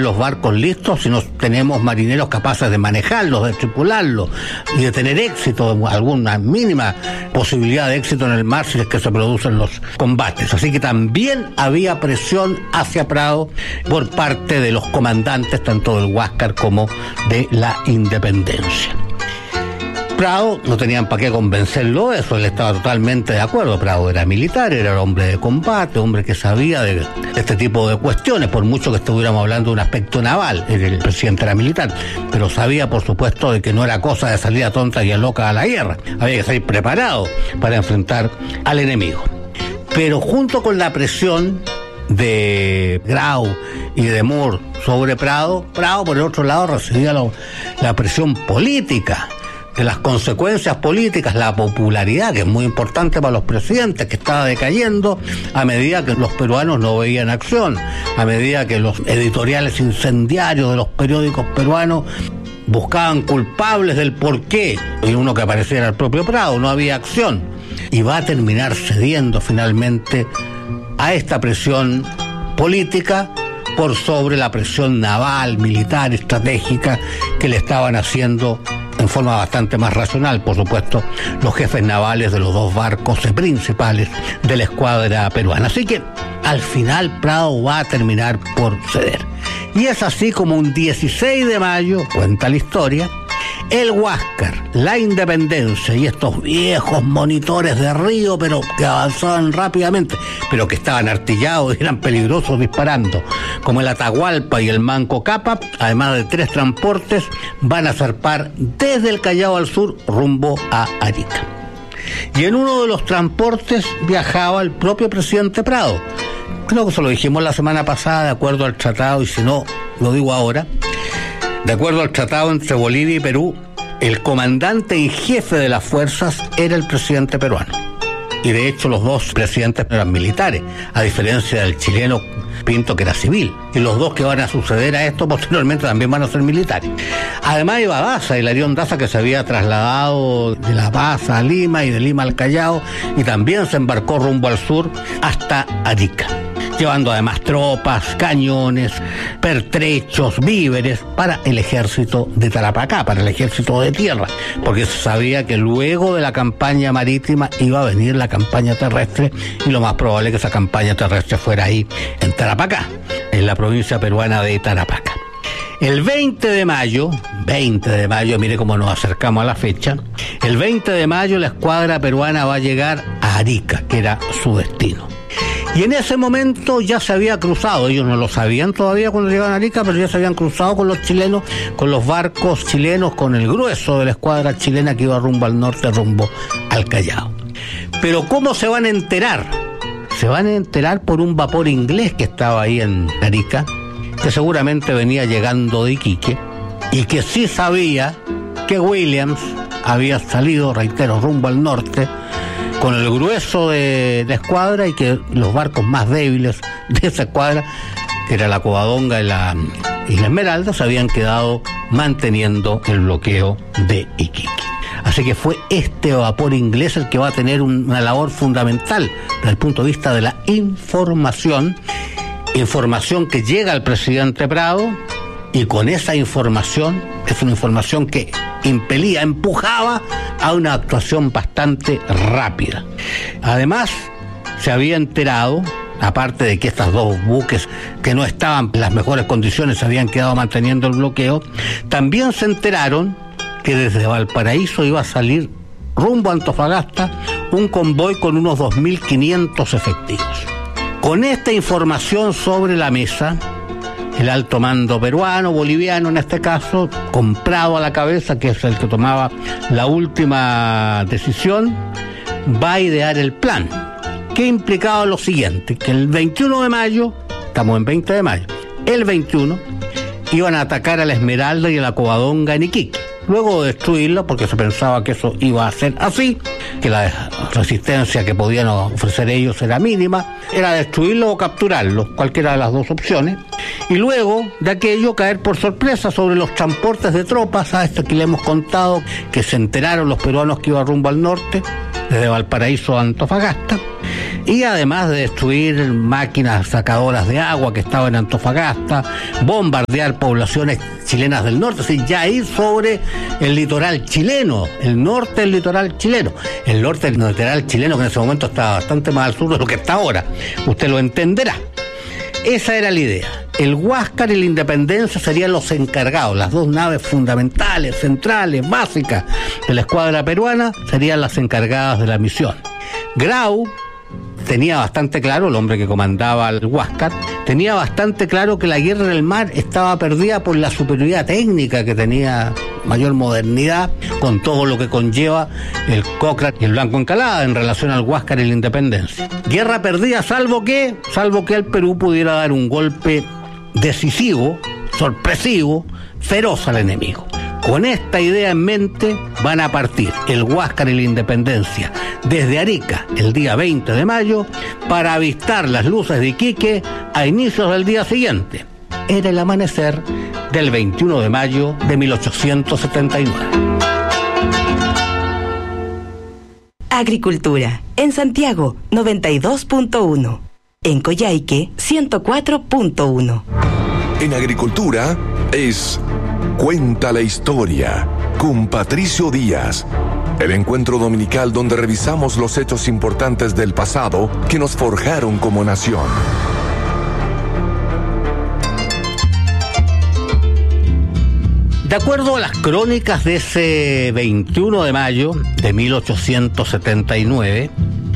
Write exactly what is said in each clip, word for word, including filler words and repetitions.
los barcos listos si no tenemos marineros capaces de manejarlos, de tripularlos y de tener éxito, alguna mínima posibilidad de éxito en el mar si es que se producen los combates. Así que también había presión hacia Prado por parte de los comandantes tanto del Huáscar como de la Independencia. Prado no tenían para qué convencerlo de eso, él estaba totalmente de acuerdo. Prado era militar, era hombre de combate, hombre que sabía de este tipo de cuestiones, por mucho que estuviéramos hablando de un aspecto naval, el presidente era militar, pero sabía por supuesto de que no era cosa de salir a tonta y a loca a la guerra, había que salir preparado para enfrentar al enemigo. Pero junto con la presión de Grau y de Moore sobre Prado, Prado por el otro lado recibía lo, la presión política, de las consecuencias políticas, la popularidad, que es muy importante para los presidentes, que estaba decayendo a medida que los peruanos no veían acción, a medida que los editoriales incendiarios de los periódicos peruanos buscaban culpables del porqué, y uno que apareciera el propio Prado, no había acción, y va a terminar cediendo finalmente a esta presión política por sobre la presión naval, militar, estratégica que le estaban haciendo en forma bastante más racional, por supuesto, los jefes navales de los dos barcos principales de la escuadra peruana. Así que al final Prado va a terminar por ceder. Y es así como un dieciséis de mayo, cuenta la historia, el Huáscar, la Independencia y estos viejos monitores de río, pero que avanzaban rápidamente, pero que estaban artillados y eran peligrosos disparando, como el Atahualpa y el Manco Cápac, además de tres transportes, van a zarpar desde el Callao al sur rumbo a Arica. Y en uno de los transportes viajaba el propio presidente Prado. Creo que se lo dijimos la semana pasada, de acuerdo al tratado, y si no, lo digo ahora. De acuerdo al tratado entre Bolivia y Perú, el comandante y jefe de las fuerzas era el presidente peruano. Y de hecho los dos presidentes eran militares, a diferencia del chileno Pinto, que era civil. Y los dos que van a suceder a esto posteriormente también van a ser militares. Además iba Daza, Hilarión Daza, que se había trasladado de La Paz a Lima y de Lima al Callao, y también se embarcó rumbo al sur hasta Arica, llevando además tropas, cañones, pertrechos, víveres para el ejército de Tarapacá, para el ejército de tierra, porque se sabía que luego de la campaña marítima iba a venir la campaña terrestre, y lo más probable es que esa campaña terrestre fuera ahí en Tarapacá, en la provincia peruana de Tarapacá. El veinte de mayo, veinte de mayo, mire cómo nos acercamos a la fecha, el veinte de mayo la escuadra peruana va a llegar a Arica, que era su destino. Y en ese momento ya se había cruzado, ellos no lo sabían todavía cuando llegaban a Arica, pero ya se habían cruzado con los chilenos, con los barcos chilenos, con el grueso de la escuadra chilena que iba rumbo al norte, rumbo al Callao. Pero ¿cómo se van a enterar? Se van a enterar por un vapor inglés que estaba ahí en Arica, que seguramente venía llegando de Iquique, y que sí sabía que Williams había salido, reitero, rumbo al norte, con el grueso de la escuadra, y que los barcos más débiles de esa escuadra, que era la Covadonga y la, y la Esmeralda, se habían quedado manteniendo el bloqueo de Iquique. Así que fue este vapor inglés el que va a tener una labor fundamental desde el punto de vista de la información, información que llega al presidente Prado, y con esa información, es una información que impelía, empujaba a una actuación bastante rápida. Además, se había enterado, aparte de que estos dos buques que no estaban en las mejores condiciones se habían quedado manteniendo el bloqueo, también se enteraron que desde Valparaíso iba a salir rumbo a Antofagasta un convoy con unos dos mil quinientos efectivos. Con esta información sobre la mesa, el alto mando peruano, boliviano en este caso, con Prado a la cabeza, que es el que tomaba la última decisión, va a idear el plan, que implicaba lo siguiente, que el veintiuno de mayo, estamos en veinte de mayo, el veintiuno, iban a atacar a la Esmeralda y a la Covadonga en Iquique. Luego de destruirla, porque se pensaba que eso iba a ser así, que la resistencia que podían ofrecer ellos era mínima, era destruirlo o capturarlo, cualquiera de las dos opciones, y luego de aquello caer por sorpresa sobre los transportes de tropas, a esto que le hemos contado, que se enteraron los peruanos que iban rumbo al norte, desde Valparaíso a Antofagasta, y además de destruir máquinas sacadoras de agua que estaban en Antofagasta, bombardear poblaciones chilenas del norte, es decir, ya ir sobre el litoral chileno, el norte del litoral chileno, el norte del litoral chileno que en ese momento estaba bastante más al sur de lo que está ahora, usted lo entenderá. Esa era la idea. El Huáscar y la Independencia serían los encargados, las dos naves fundamentales, centrales, básicas de la escuadra peruana, serían las encargadas de la misión. Grau tenía bastante claro, el hombre que comandaba el Huáscar, tenía bastante claro que la guerra en el mar estaba perdida por la superioridad técnica que tenía, mayor modernidad, con todo lo que conlleva el Cochrane y el Blanco Encalada en relación al Huáscar y la Independencia. Guerra perdida, salvo que, salvo que el Perú pudiera dar un golpe decisivo, sorpresivo, feroz al enemigo. Con esta idea en mente van a partir el Huáscar y la Independencia desde Arica el día veinte de mayo para avistar las luces de Iquique a inicios del día siguiente. Era el amanecer del veintiuno de mayo de mil ochocientos setenta y nueve. Agricultura. En Santiago, noventa y dos punto uno. En Coyhaique, ciento cuatro punto uno. En Agricultura es Cuenta la Historia con Patricio Díaz. El encuentro dominical donde revisamos los hechos importantes del pasado que nos forjaron como nación. De acuerdo a las crónicas de ese veintiuno de mayo de mil ochocientos setenta y nueve,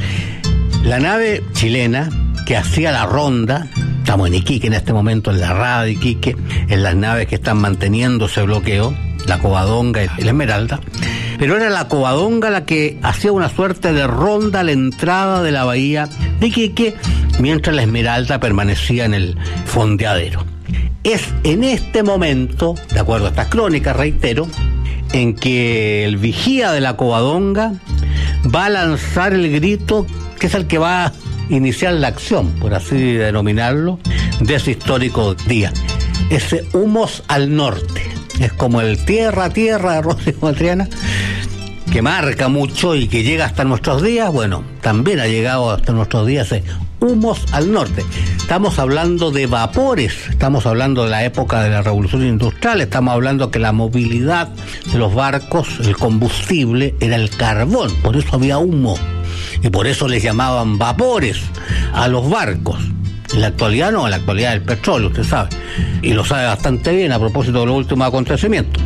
la nave chilena que hacía la ronda, estamos en Iquique en este momento, en la rada de Iquique, en las naves que están manteniendo ese bloqueo, la Covadonga y la Esmeralda, pero era la Covadonga la que hacía una suerte de ronda a la entrada de la bahía de Iquique, mientras la Esmeralda permanecía en el fondeadero. Es en este momento, de acuerdo a estas crónicas, reitero, en que el vigía de la Covadonga va a lanzar el grito que es el que va a iniciar la acción, por así denominarlo, de ese histórico día. Ese humos al norte, es como el tierra a tierra de Rodrigo Matriana, que marca mucho y que llega hasta nuestros días. Bueno, también ha llegado hasta nuestros días ese humos al norte. Estamos hablando de vapores, estamos hablando de la época de la Revolución Industrial, estamos hablando que la movilidad de los barcos, el combustible, era el carbón, por eso había humo, y por eso les llamaban vapores a los barcos. En la actualidad no, en la actualidad el petróleo, usted sabe, y lo sabe bastante bien a propósito de los últimos acontecimientos.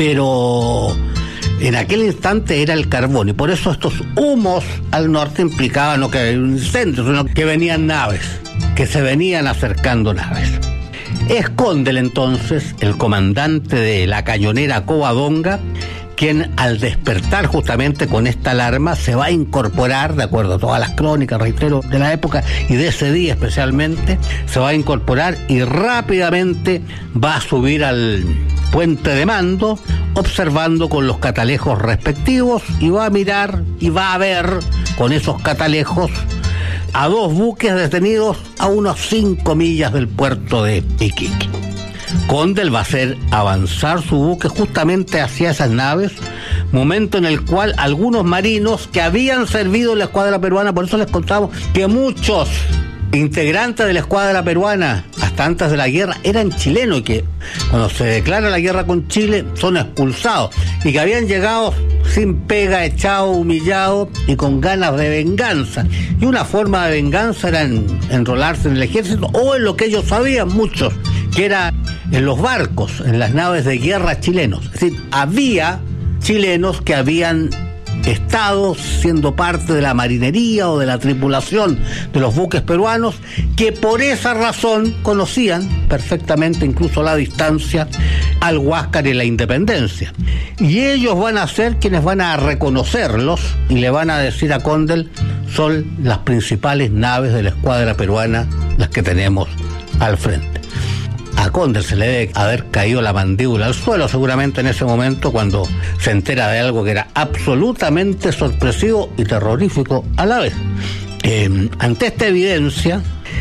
Pero en aquel instante era el carbón, y por eso estos humos al norte implicaban no que había un incendio, sino que venían naves, que se venían acercando naves. Es Condell entonces, el comandante de la cañonera Covadonga, quien al despertar justamente con esta alarma se va a incorporar, de acuerdo a todas las crónicas, reitero, de la época y de ese día especialmente, se va a incorporar y rápidamente va a subir al puente de mando, observando con los catalejos respectivos, y va a mirar y va a ver con esos catalejos a dos buques detenidos a unos cinco millas del puerto de Iquique. Condell va a hacer avanzar su buque justamente hacia esas naves, momento en el cual algunos marinos que habían servido en la escuadra peruana, por eso les contamos que muchos integrantes de la escuadra peruana hasta antes de la guerra eran chilenos, y que cuando se declara la guerra con Chile son expulsados, y que habían llegado sin pega, echados, humillados y con ganas de venganza, y una forma de venganza era en, enrolarse en el ejército o en lo que ellos sabían muchos, que era en los barcos, en las naves de guerra chilenos. Es decir, había chilenos que habían estado siendo parte de la marinería o de la tripulación de los buques peruanos, que por esa razón conocían perfectamente, incluso a la distancia, al Huáscar y la Independencia. Y ellos van a ser quienes van a reconocerlos y le van a decir a Condell: son las principales naves de la escuadra peruana las que tenemos al frente. A Condell se le debe haber caído la mandíbula al suelo seguramente en ese momento, cuando se entera de algo que era absolutamente sorpresivo y terrorífico a la vez. Eh, ante esta evidencia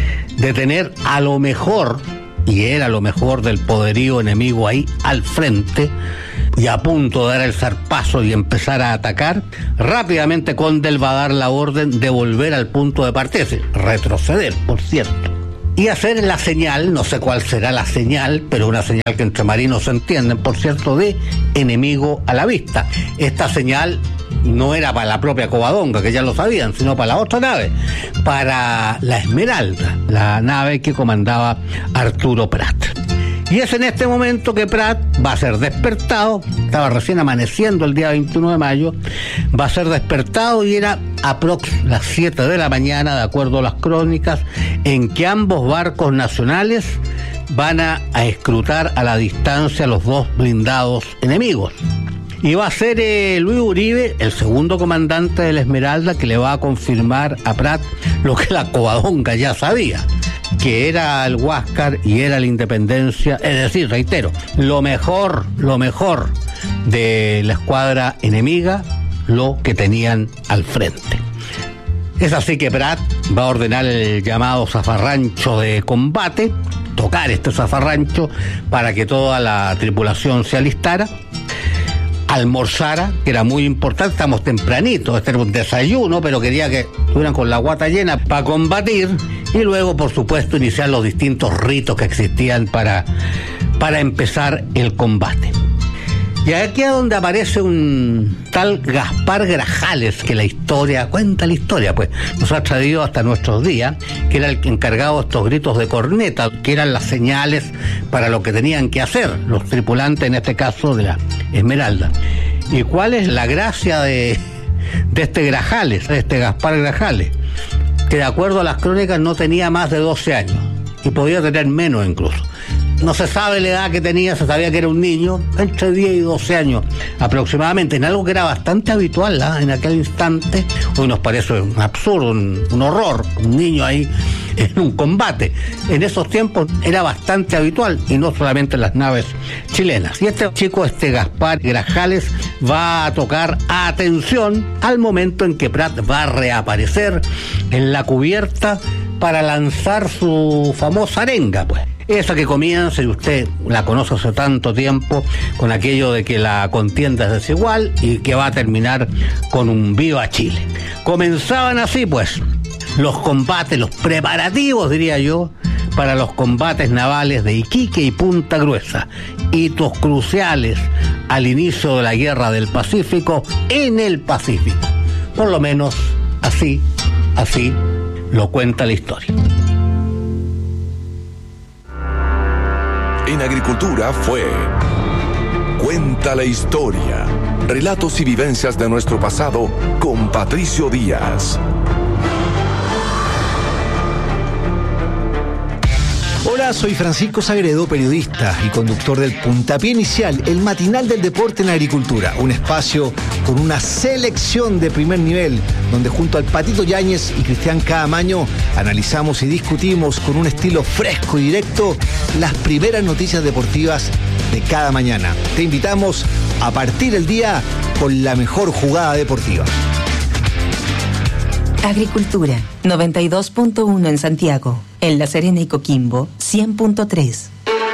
de tener a lo mejor, y era lo mejor del poderío enemigo ahí al frente, y a punto de dar el zarpazo y empezar a atacar, rápidamente Condell va a dar la orden de volver al punto de partida, retroceder, por cierto, y hacer la señal, no sé cuál será la señal, pero una señal que entre marinos se entienden, por cierto, de enemigo a la vista. Esta señal no era para la propia Covadonga, que ya lo sabían, sino para la otra nave, para la Esmeralda, la nave que comandaba Arturo Prat. Y es en este momento que Prat va a ser despertado, estaba recién amaneciendo el día veintiuno de mayo, va a ser despertado y era aprox las siete de la mañana, de acuerdo a las crónicas, en que ambos barcos nacionales van a, a escrutar a la distancia los dos blindados enemigos. Y va a ser eh, Luis Uribe, el segundo comandante de la Esmeralda, que le va a confirmar a Prat lo que la Covadonga ya sabía, que era el Huáscar y era la Independencia, es decir, reitero, lo mejor, lo mejor de la escuadra enemiga, lo que tenían al frente. Es así que Prat va a ordenar el llamado zafarrancho de combate, tocar este zafarrancho para que toda la tripulación se alistara, almorzara, que era muy importante, estamos tempranito, este era un desayuno, pero quería que estuvieran con la guata llena para combatir, y luego, por supuesto, iniciar los distintos ritos que existían para, para empezar el combate. Y aquí es donde aparece un tal Gaspar Grajales, que la historia, cuenta la historia, pues, nos ha traído hasta nuestros días, que era el encargado de estos gritos de corneta, que eran las señales para lo que tenían que hacer los tripulantes, en este caso de la Esmeralda. ¿Y cuál es la gracia de, de este Grajales, de este Gaspar Grajales? Que de acuerdo a las crónicas no tenía más de doce años, y podía tener menos incluso. No se sabe la edad que tenía, se sabía que era un niño, entre diez y doce años aproximadamente, en algo que era bastante habitual, ¿eh? En aquel instante. Hoy nos parece un absurdo, un, un horror, un niño ahí en un combate. En esos tiempos era bastante habitual, y no solamente en las naves chilenas. Y este chico, este Gaspar Grajales, va a tocar atención al momento en que Prat va a reaparecer en la cubierta para lanzar su famosa arenga, pues. Esa que comienza, y usted la conoce hace tanto tiempo, con aquello de que la contienda es desigual y que va a terminar con un viva Chile. Comenzaban así, pues, los combates, los preparativos, diría yo, para los combates navales de Iquique y Punta Gruesa, hitos cruciales al inicio de la Guerra del Pacífico en el Pacífico. Por lo menos así, así lo cuenta la historia. En Agricultura fue Cuenta la Historia. Relatos y vivencias de nuestro pasado con Patricio Díaz. Hola, soy Francisco Sagredo, periodista y conductor del Puntapié Inicial, el matinal del deporte en agricultura. Un espacio con una selección de primer nivel, donde junto al Patito Yáñez y Cristian Caamaño analizamos y discutimos con un estilo fresco y directo las primeras noticias deportivas de cada mañana. Te invitamos a partir el día con la mejor jugada deportiva. Agricultura, noventa y dos punto uno en Santiago. En La Serena y Coquimbo, cien punto tres.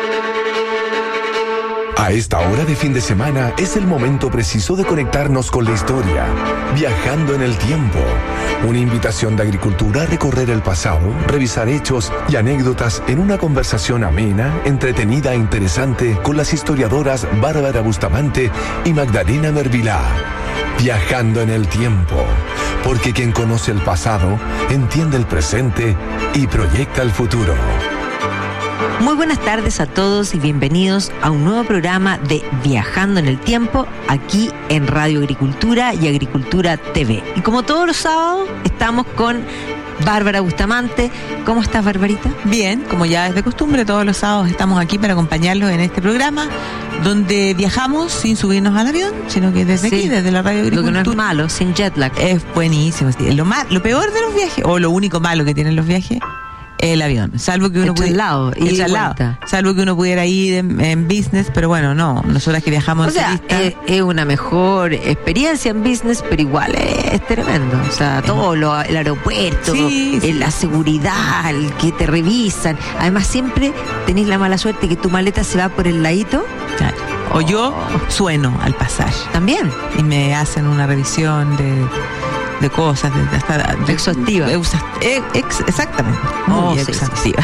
A esta hora de fin de semana es el momento preciso de conectarnos con la historia, viajando en el tiempo. Una invitación de Agricultura a recorrer el pasado, revisar hechos y anécdotas en una conversación amena, entretenida e interesante con las historiadoras Bárbara Bustamante y Magdalena Mervilá. Viajando en el tiempo, porque quien conoce el pasado entiende el presente y proyecta el futuro. Muy buenas tardes a todos y bienvenidos a un nuevo programa de Viajando en el Tiempo, aquí en Radio Agricultura y Agricultura T V. Y como todos los sábados, estamos con Bárbara Bustamante. ¿Cómo estás, Barbarita? Bien, como ya es de costumbre, todos los sábados estamos aquí para acompañarlos en este programa, donde viajamos sin subirnos al avión, sino que desde sí, aquí, desde la Radio Agricultura. Lo que no es malo, sin jet lag. Es buenísimo. Sí. Lo, más, lo peor de los viajes, o lo único malo que tienen los viajes, el avión, salvo que uno pudiera, lado, y lado, salvo que uno pudiera ir en, en business, pero bueno, no, nosotras que viajamos o sea, en turista, es, es una mejor experiencia en business, pero igual es, es tremendo, o sea, todo lo, el aeropuerto, sí, sí. la seguridad, el que te revisan, además siempre tenés la mala suerte que tu maleta se va por el ladito. Claro. O yo sueno al pasar. También. Y me hacen una revisión de, de cosas, de, hasta de, exhaustiva. De, de, ex, exactamente. Muy oh, sí, exhaustiva.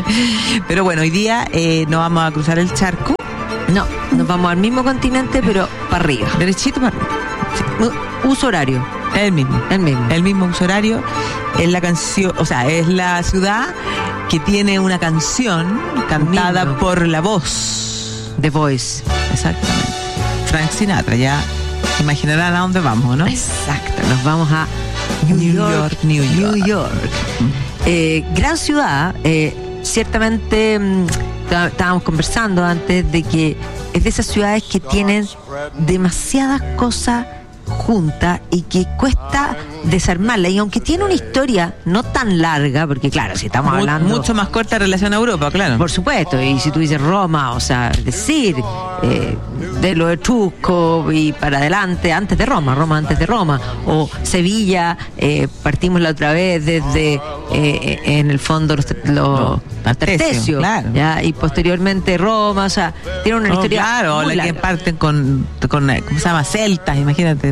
Sí. Pero bueno, hoy día eh, no vamos a cruzar el charco. No, nos vamos al mismo continente, pero para arriba. Derechito para arriba. Sí. Uso horario. El mismo. El mismo. El mismo uso horario. Es la canción, o sea, es la ciudad que tiene una canción cantada mismo. Por la voz. The Voice. Exactamente. Frank Sinatra, ya imaginarán a dónde vamos, ¿no? Exacto, nos vamos a New, New York, York, New York. New York. Mm. Eh, gran ciudad, eh, ciertamente mm, estábamos conversando antes de que es de esas ciudades que tienen demasiadas cosas junta y que cuesta desarmarla, y aunque tiene una historia no tan larga, porque claro, si estamos Mu- hablando mucho más corta en relación a Europa, claro, por supuesto, y si tú dices Roma, o sea, decir eh, de lo etrusco y para adelante, antes de Roma, Roma antes de Roma, o Sevilla, eh, partimos la otra vez desde eh, en el fondo los, los tertesios, claro. ¿ya? Y posteriormente Roma, o sea, tiene una oh, historia claro, muy la larga. Que parten con, con ¿cómo se llama? Celtas, imagínate.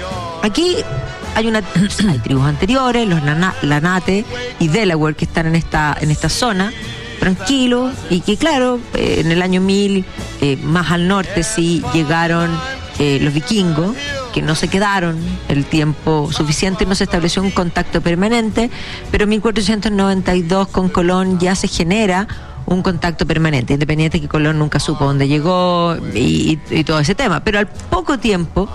Aquí hay una hay tribus anteriores, los Lana, Lanate y Delaware, que están en esta en esta zona tranquilos, y que claro, eh, en el año mil eh, más al norte sí llegaron eh, los vikingos, que no se quedaron el tiempo suficiente, no se estableció un contacto permanente, pero en mil cuatrocientos noventa y dos con Colón ya se genera un contacto permanente, independiente que Colón nunca supo dónde llegó y, y, y todo ese tema. Pero al poco tiempo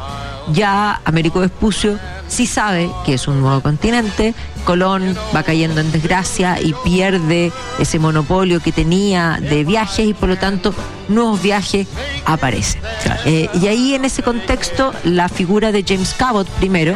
ya Américo Vespucio sí sabe que es un nuevo continente. Colón va cayendo en desgracia y pierde ese monopolio que tenía de viajes, y por lo tanto nuevos viajes aparecen. Claro. Eh, y ahí en ese contexto la figura de James Cabot primero,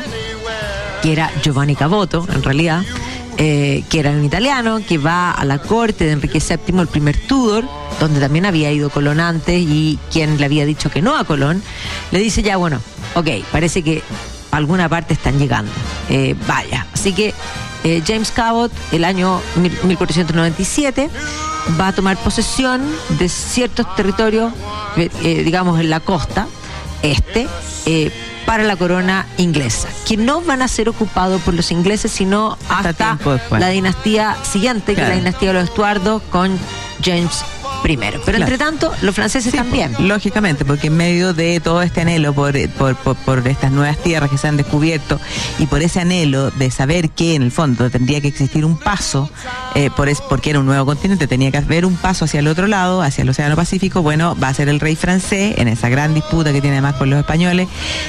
que era Giovanni Caboto en realidad, Eh, que era un italiano que va a la corte de Enrique séptimo, el primer Tudor, donde también había ido Colón antes, y quien le había dicho que no a Colón, le dice ya, bueno, ok, parece que a alguna parte están llegando, eh, vaya. Así que eh, James Cabot, el año mil cuatrocientos noventa y siete, va a tomar posesión de ciertos territorios, eh, eh, digamos en la costa este, eh, para la corona inglesa, que no van a ser ocupados por los ingleses sino hasta, hasta la dinastía siguiente, claro, que es la dinastía de los Estuardos con James primero. Pero claro, entre tanto, los franceses sí, también. Por, lógicamente, porque en medio de todo este anhelo por, por, por, por estas nuevas tierras que se han descubierto, y por ese anhelo de saber que en el fondo tendría que existir un paso, eh, por es, porque era un nuevo continente, tenía que haber un paso hacia el otro lado, hacia el Océano Pacífico. Bueno, va a ser el rey francés, en esa gran disputa que tiene además con los españoles,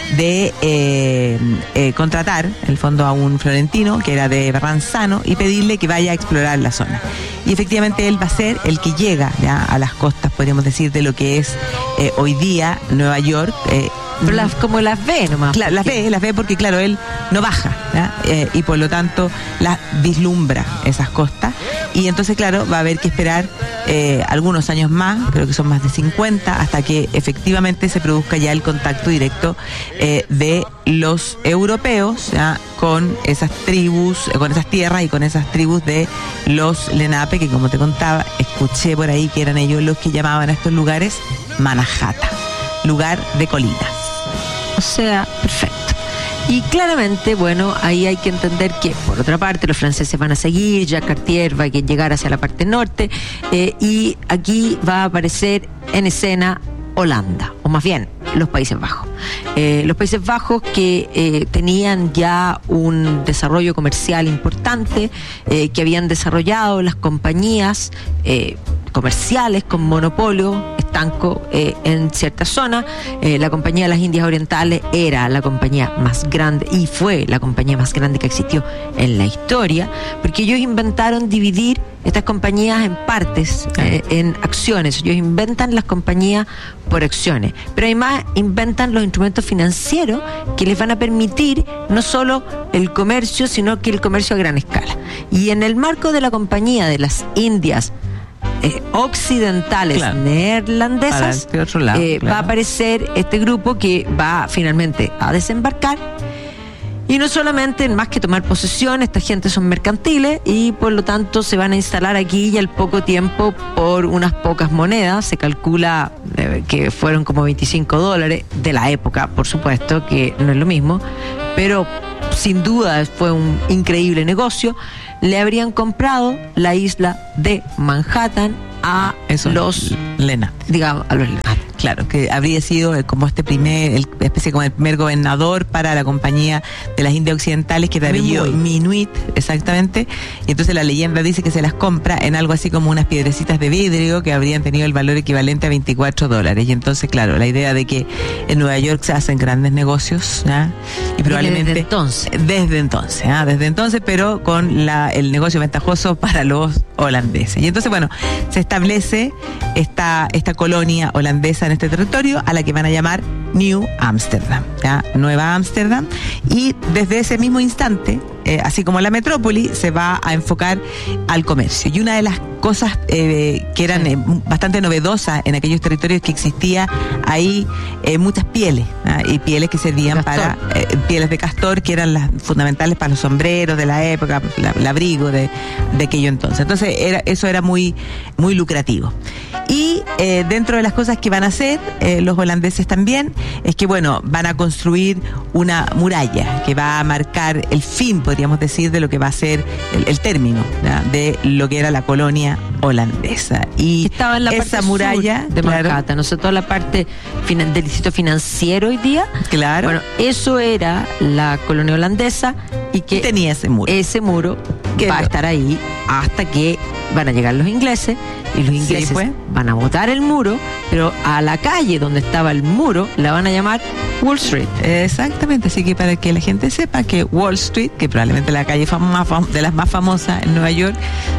de eh, eh, contratar, en el fondo, a un florentino, que era de Berranzano, y pedirle que vaya a explorar la zona. Y efectivamente él va a ser el que llega ya a las costas, podríamos decir, de lo que es eh, hoy día Nueva York. Eh, Pero las, como las ve nomás. Claro, las ve, las ve porque claro, él no baja, eh, y por lo tanto las vislumbra esas costas. Y entonces claro, va a haber que esperar eh, algunos años más, creo que son más de cincuenta, hasta que efectivamente se produzca ya el contacto directo eh, de los europeos, ¿ya?, con esas tribus, eh, con esas tierras y con esas tribus de los Lenape, que como te contaba, escuché por ahí que eran ellos los que llamaban a estos lugares Manajata, lugar de colinas. O sea, perfecto. Y claramente, bueno, ahí hay que entender que, por otra parte, los franceses van a seguir, Jacques Cartier va a llegar hacia la parte norte, eh, y aquí va a aparecer en escena Holanda, o más bien los Países Bajos. Eh, los Países Bajos que eh, tenían ya un desarrollo comercial importante, eh, que habían desarrollado las compañías eh, comerciales con monopolio estanco eh, en cierta zona. Eh, la Compañía de las Indias Orientales era la compañía más grande y fue la compañía más grande que existió en la historia, porque ellos inventaron dividir estas compañías en partes, eh, en acciones. Ellos inventan las compañías por acciones, pero además inventan los instrumentos financieros que les van a permitir no solo el comercio, sino que el comercio a gran escala. Y en el marco de la Compañía de las Indias Eh, occidentales, claro, neerlandesas, otro lado, eh, claro, va a aparecer este grupo que va finalmente a desembarcar, y Y no solamente, más que tomar posesión, esta gente son mercantiles y por lo tanto se van a instalar aquí y al poco tiempo por unas pocas monedas. Se calcula eh, que fueron como veinticinco dólares de la época, por supuesto, que no es lo mismo, pero sin duda fue un increíble negocio. Le habrían comprado la isla de Manhattan a Eso, los Lena. digamos, a los Claro, que habría sido como este primer, el, especie como el primer gobernador para la compañía de las Indias Occidentales, que era de apellido Minuit, exactamente. Y entonces la leyenda dice que se las compra en algo así como unas piedrecitas de vidrio que habrían tenido el valor equivalente a veinticuatro dólares. Y entonces, claro, la idea de que en Nueva York se hacen grandes negocios, ¿ya? Y probablemente desde entonces. Desde entonces, ¿ah? Desde entonces, pero con la, el negocio ventajoso para los holandeses. Y entonces, bueno, se establece esta, esta colonia holandesa en este territorio, a la que van a llamar New Amsterdam, ¿ya? Nueva Ámsterdam, y desde ese mismo instante, eh, así como la metrópoli, se va a enfocar al comercio. Y una de las cosas eh, que eran eh, bastante novedosas en aquellos territorios, que existía ahí eh, muchas pieles, ¿ah? Y pieles que servían castor. para eh, pieles de castor, que eran las fundamentales para los sombreros de la época, la, el abrigo de, de aquello entonces. Entonces era, eso era muy, muy lucrativo. Y eh, dentro de las cosas que van a hacer eh, los holandeses también es que, bueno, van a construir una muralla que va a marcar el fin, podríamos decir, de lo que va a ser el, el término, ¿ya? De lo que era la colonia holandesa. Y estaba en la esa parte muralla sur de Manhattan, claro, o sea, toda la parte finan- del distrito financiero hoy día. Claro. Bueno, eso era la colonia holandesa y que tenía ese muro. Ese muro que va lo... a estar ahí hasta que van a llegar los ingleses y los ingleses sí, pues. van a botar el muro, pero a la calle donde estaba el muro la van a llamar Wall Street. Exactamente, así que para que la gente sepa que Wall Street, que probablemente la calle fam- fam- de las más famosas en Nueva York,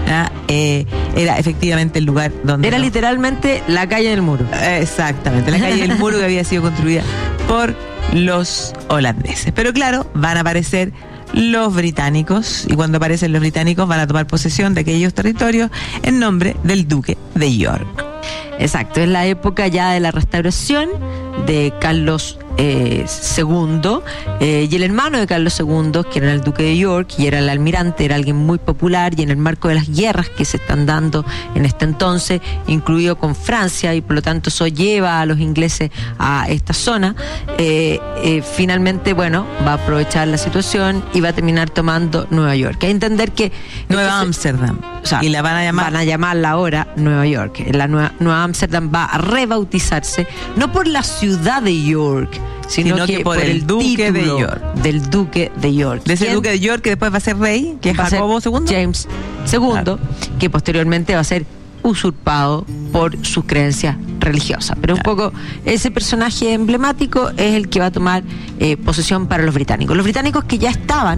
eh, era efectivamente el lugar donde... Era no, literalmente la calle del muro. Exactamente, la calle del muro que había sido construida por los holandeses. Pero claro, van a aparecer los británicos, y cuando aparecen los británicos van a tomar posesión de aquellos territorios en nombre del duque de York. Exacto, es la época ya de la restauración de Carlos eh, segundo, eh, y el hermano de Carlos segundo, que era el duque de York y era el almirante, era alguien muy popular, y en el marco de las guerras que se están dando en este entonces, incluido con Francia, y por lo tanto eso lleva a los ingleses a esta zona, eh, eh, finalmente, bueno, va a aprovechar la situación y va a terminar tomando Nueva York. Hay que entender que Nueva Ámsterdam, o sea, y la van a llamar van a llamarla ahora Nueva York. La Nueva, Nueva Ámsterdam va a rebautizarse no por la ciudad de York, sino, sino que, que por, por el, el duque de York, del duque de York, de ese duque de York que después va a ser rey, que es Jacobo segundo, James segundo, claro, que posteriormente va a ser usurpado por sus creencias religiosas. Pero claro, un poco ese personaje emblemático es el que va a tomar eh, posesión para los británicos. Los británicos que ya estaban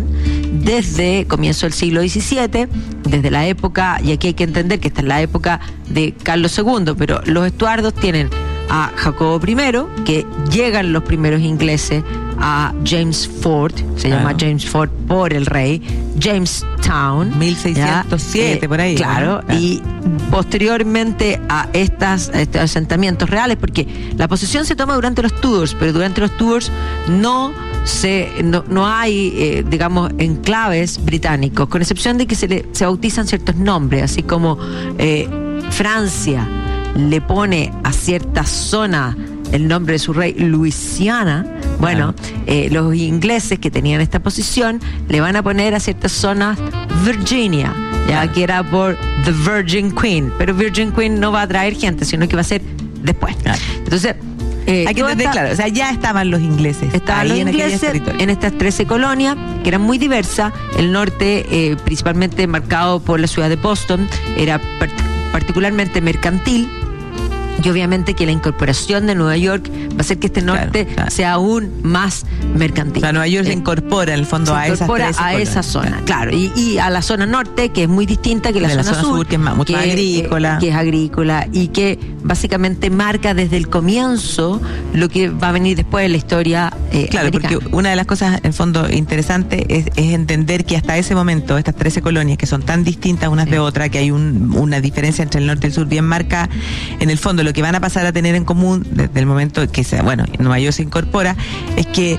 desde comienzo del siglo diecisiete, desde la época, y aquí hay que entender que esta es la época de Carlos segundo, pero los estuardos tienen a Jacobo primero, que llegan los primeros ingleses a James Fort, se claro, llama James Fort por el rey, Jamestown, mil seiscientos siete, eh, por ahí. Claro, ¿no? Y posteriormente a, estas, a estos asentamientos reales, porque la posesión se toma durante los Tudors, pero durante los Tudors no se no, no hay, eh, digamos, enclaves británicos, con excepción de que se, le, se bautizan ciertos nombres, así como eh, Francia le pone a cierta zona el nombre de su rey, Luisiana. Bueno, claro, eh, los ingleses que tenían esta posición le van a poner a ciertas zonas Virginia, ya, claro, que era por The Virgin Queen, pero Virgin Queen no va a traer gente, sino que va a ser después. Claro. Entonces, eh, hay que entender, claro, o sea, ya estaban los ingleses. Estaban ahí los en ingleses en estas trece colonias, que eran muy diversas. El norte, eh, principalmente marcado por la ciudad de Boston, era part- particularmente mercantil. Y obviamente que la incorporación de Nueva York va a hacer que este norte, claro, claro, sea aún más mercantil. O sea, Nueva York eh, se incorpora en el fondo a esas tres a esa zona, claro, y, y a la zona norte, que es muy distinta que la, zona, la zona sur, sur, que es más, mucho que, más agrícola. Eh, que es agrícola y que básicamente marca desde el comienzo lo que va a venir después de la historia eh, Claro, americana. Porque una de las cosas, en fondo, interesantes es, es entender que hasta ese momento, estas trece colonias, que son tan distintas unas sí. de otras, que hay un, una diferencia entre el norte y el sur bien marcada, en el fondo lo que van a pasar a tener en común desde el momento que se, bueno, Nueva York se incorpora, es que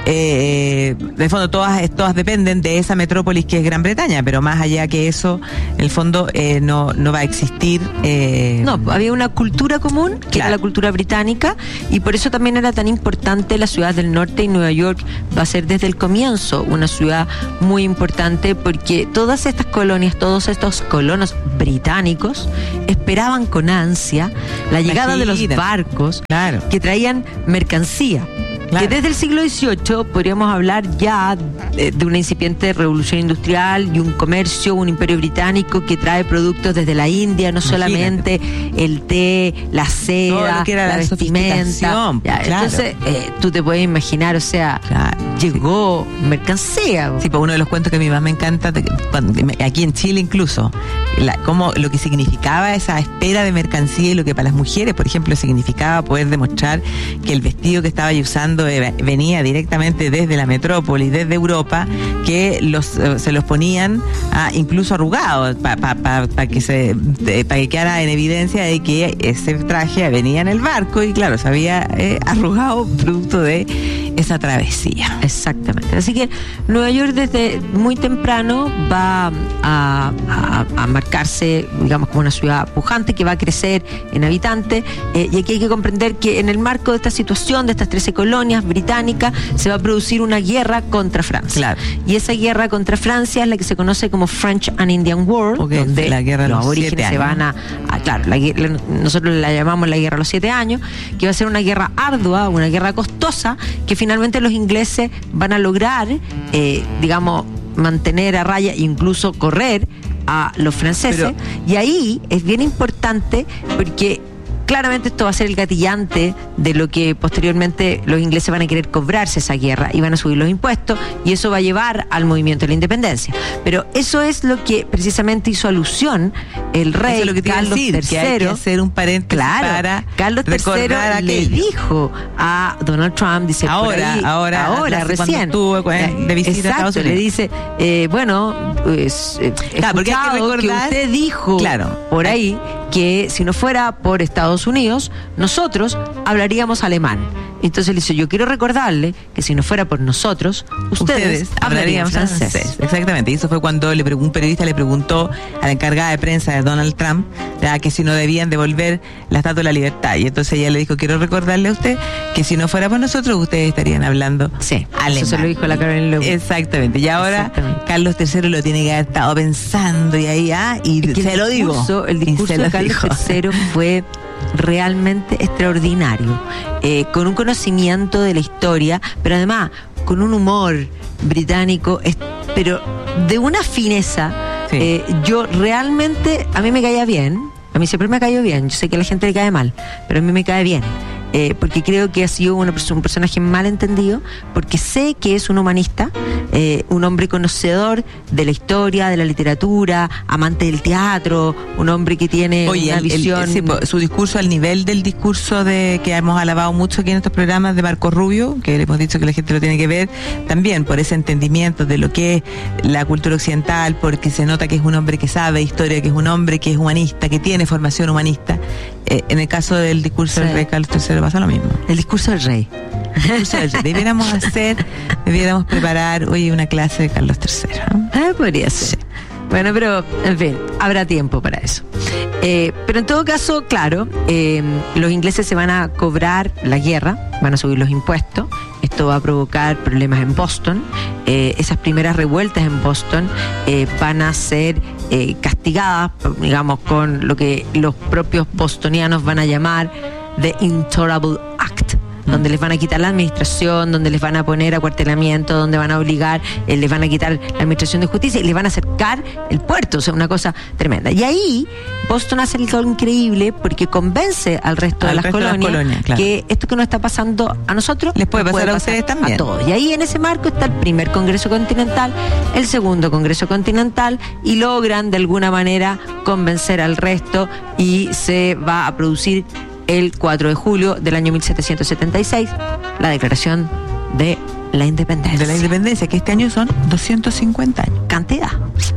eh, de fondo todas, todas dependen de esa metrópolis que es Gran Bretaña, pero más allá que eso, en el fondo eh, no, no va a existir. Eh, no, había una cultura común, que claro. era la cultura británica, y por eso también era tan importante la ciudad del norte, y Nueva York va a ser desde el comienzo una ciudad muy importante, porque todas estas colonias, todos estos colonos británicos esperaban con ansia la llegada de los barcos, claro. que traían mercancía. Claro. Que desde el siglo dieciocho podríamos hablar ya de, de una incipiente revolución industrial y un comercio, un imperio británico que trae productos desde la India, no Imagínate. solamente el té, la seda, Todo lo que era la, la vestimenta. sofisticación, Ya, claro. Entonces, eh, tú te puedes imaginar, o sea, Claro, llegó mercancía. Sí, pues uno de los cuentos que a mí más me encanta, de que cuando- aquí en Chile incluso, la, cómo lo que significaba esa espera de mercancía y lo que para las mujeres, por ejemplo, significaba poder demostrar que el vestido que estaba usando eh, venía directamente desde la metrópoli, desde Europa, que los eh, se los ponían ah, incluso arrugados para pa, pa, pa que se de, para que quedara en evidencia de que ese traje venía en el barco y claro, se había eh, arrugado producto de esa travesía. Exactamente. Así que Nueva York desde muy temprano va a, a, a marcarse, digamos, como una ciudad pujante que va a crecer en habitantes. Eh, y aquí hay que comprender que en el marco de esta situación, de estas trece colonias británicas, se va a producir una guerra contra Francia. Claro. Y esa guerra contra Francia es la que se conoce como French and Indian War, Okay, donde la guerra de los los aborígenes siete se van a, a claro, la, la, nosotros la llamamos la guerra de los siete años, que va a ser una guerra ardua, una guerra costosa, que finalmente los ingleses van a lograr, eh, digamos, mantener a raya e incluso correr a los franceses. Pero, y ahí es bien importante porque claramente esto va a ser el gatillante de lo que posteriormente los ingleses van a querer cobrarse esa guerra y van a subir los impuestos, y eso va a llevar al movimiento de la independencia. Pero eso es lo que precisamente hizo alusión el rey Eso es lo que te iba a Carlos decir, tercero. que hay que hacer un paréntesis Claro, para Carlos recordar tercero le aquello. dijo a Donald Trump, dice, Ahora, por ahí, ahora, ahora, cuando recién estuvo con- de visita a Exacto, Estados Unidos. le dice, eh, bueno, pues, eh, he Claro, porque hay que escuchado recordar- usted dijo Claro. por ahí que si no fuera por Estados Unidos, nosotros hablaríamos alemán. Entonces le dice, yo quiero recordarle que si no fuera por nosotros, ustedes, hablarían francés. Exactamente, y eso fue cuando le pregun- un periodista le preguntó a la encargada de prensa de Donald Trump ya, que si no debían devolver la Estatua de la Libertad. Y entonces ella le dijo, quiero recordarle a usted que si no fuera por nosotros, ustedes estarían hablando Sí, alemán. eso se lo dijo la Caroline Leeuwen. Exactamente, y ahora Exactamente. Carlos tercero lo tiene que haber estado pensando y ahí, ah, y Es que se el lo digo. discurso- El Y discurso se lo de Carlos dijo. tercero fue realmente extraordinario, eh, con un conocimiento de la historia, pero además con un humor británico, es- pero de una fineza. Sí. Eh, yo realmente, a mí me caía bien, a mí siempre me cayó bien, yo sé que a la gente le cae mal, pero a mí me cae bien. Eh, porque creo que ha sido una perso- un personaje mal entendido, porque sé que es un humanista, eh, un hombre conocedor de la historia, de la literatura, amante del teatro, un hombre que tiene Oye, una el- el- visión... sí, po, su discurso al nivel del discurso de que hemos alabado mucho aquí en estos programas de Marco Rubio, que le hemos dicho que la gente lo tiene que ver, también por ese entendimiento de lo que es la cultura occidental, porque se nota que es un hombre que sabe historia, que es un hombre que es humanista, que tiene formación humanista. Eh, en el caso del discurso Sí. del rey Carlos tercero pasa lo mismo. El discurso del rey. El discurso del rey. Debiéramos hacer, debiéramos preparar hoy una clase de Carlos tercero. ¿no? Ah, podría ser. Bueno, pero, en fin, habrá tiempo para eso. Eh, pero en todo caso, claro, eh, los ingleses se van a cobrar la guerra, van a subir los impuestos. Esto va a provocar problemas en Boston. Eh, esas primeras revueltas en Boston eh, van a ser eh, castigadas, digamos, con lo que los propios bostonianos van a llamar The Intolerable Act, donde les van a quitar la administración, donde les van a poner acuartelamiento, donde van a obligar, eh, les van a quitar la administración de justicia y les van a acercar el puerto, o sea, una cosa tremenda. Y ahí Boston hace algo increíble porque convence al resto Al de las resto de las colonias, colonias, claro. que esto que nos está pasando a nosotros Les puede nos pasar a ustedes también. a todos. Y ahí en ese marco está el primer Congreso Continental, el segundo Congreso Continental, y logran de alguna manera convencer al resto y se va a producir el cuatro de julio del año mil setecientos setenta y seis, la declaración de la independencia. De la independencia, que este año son doscientos cincuenta años. Cantidad.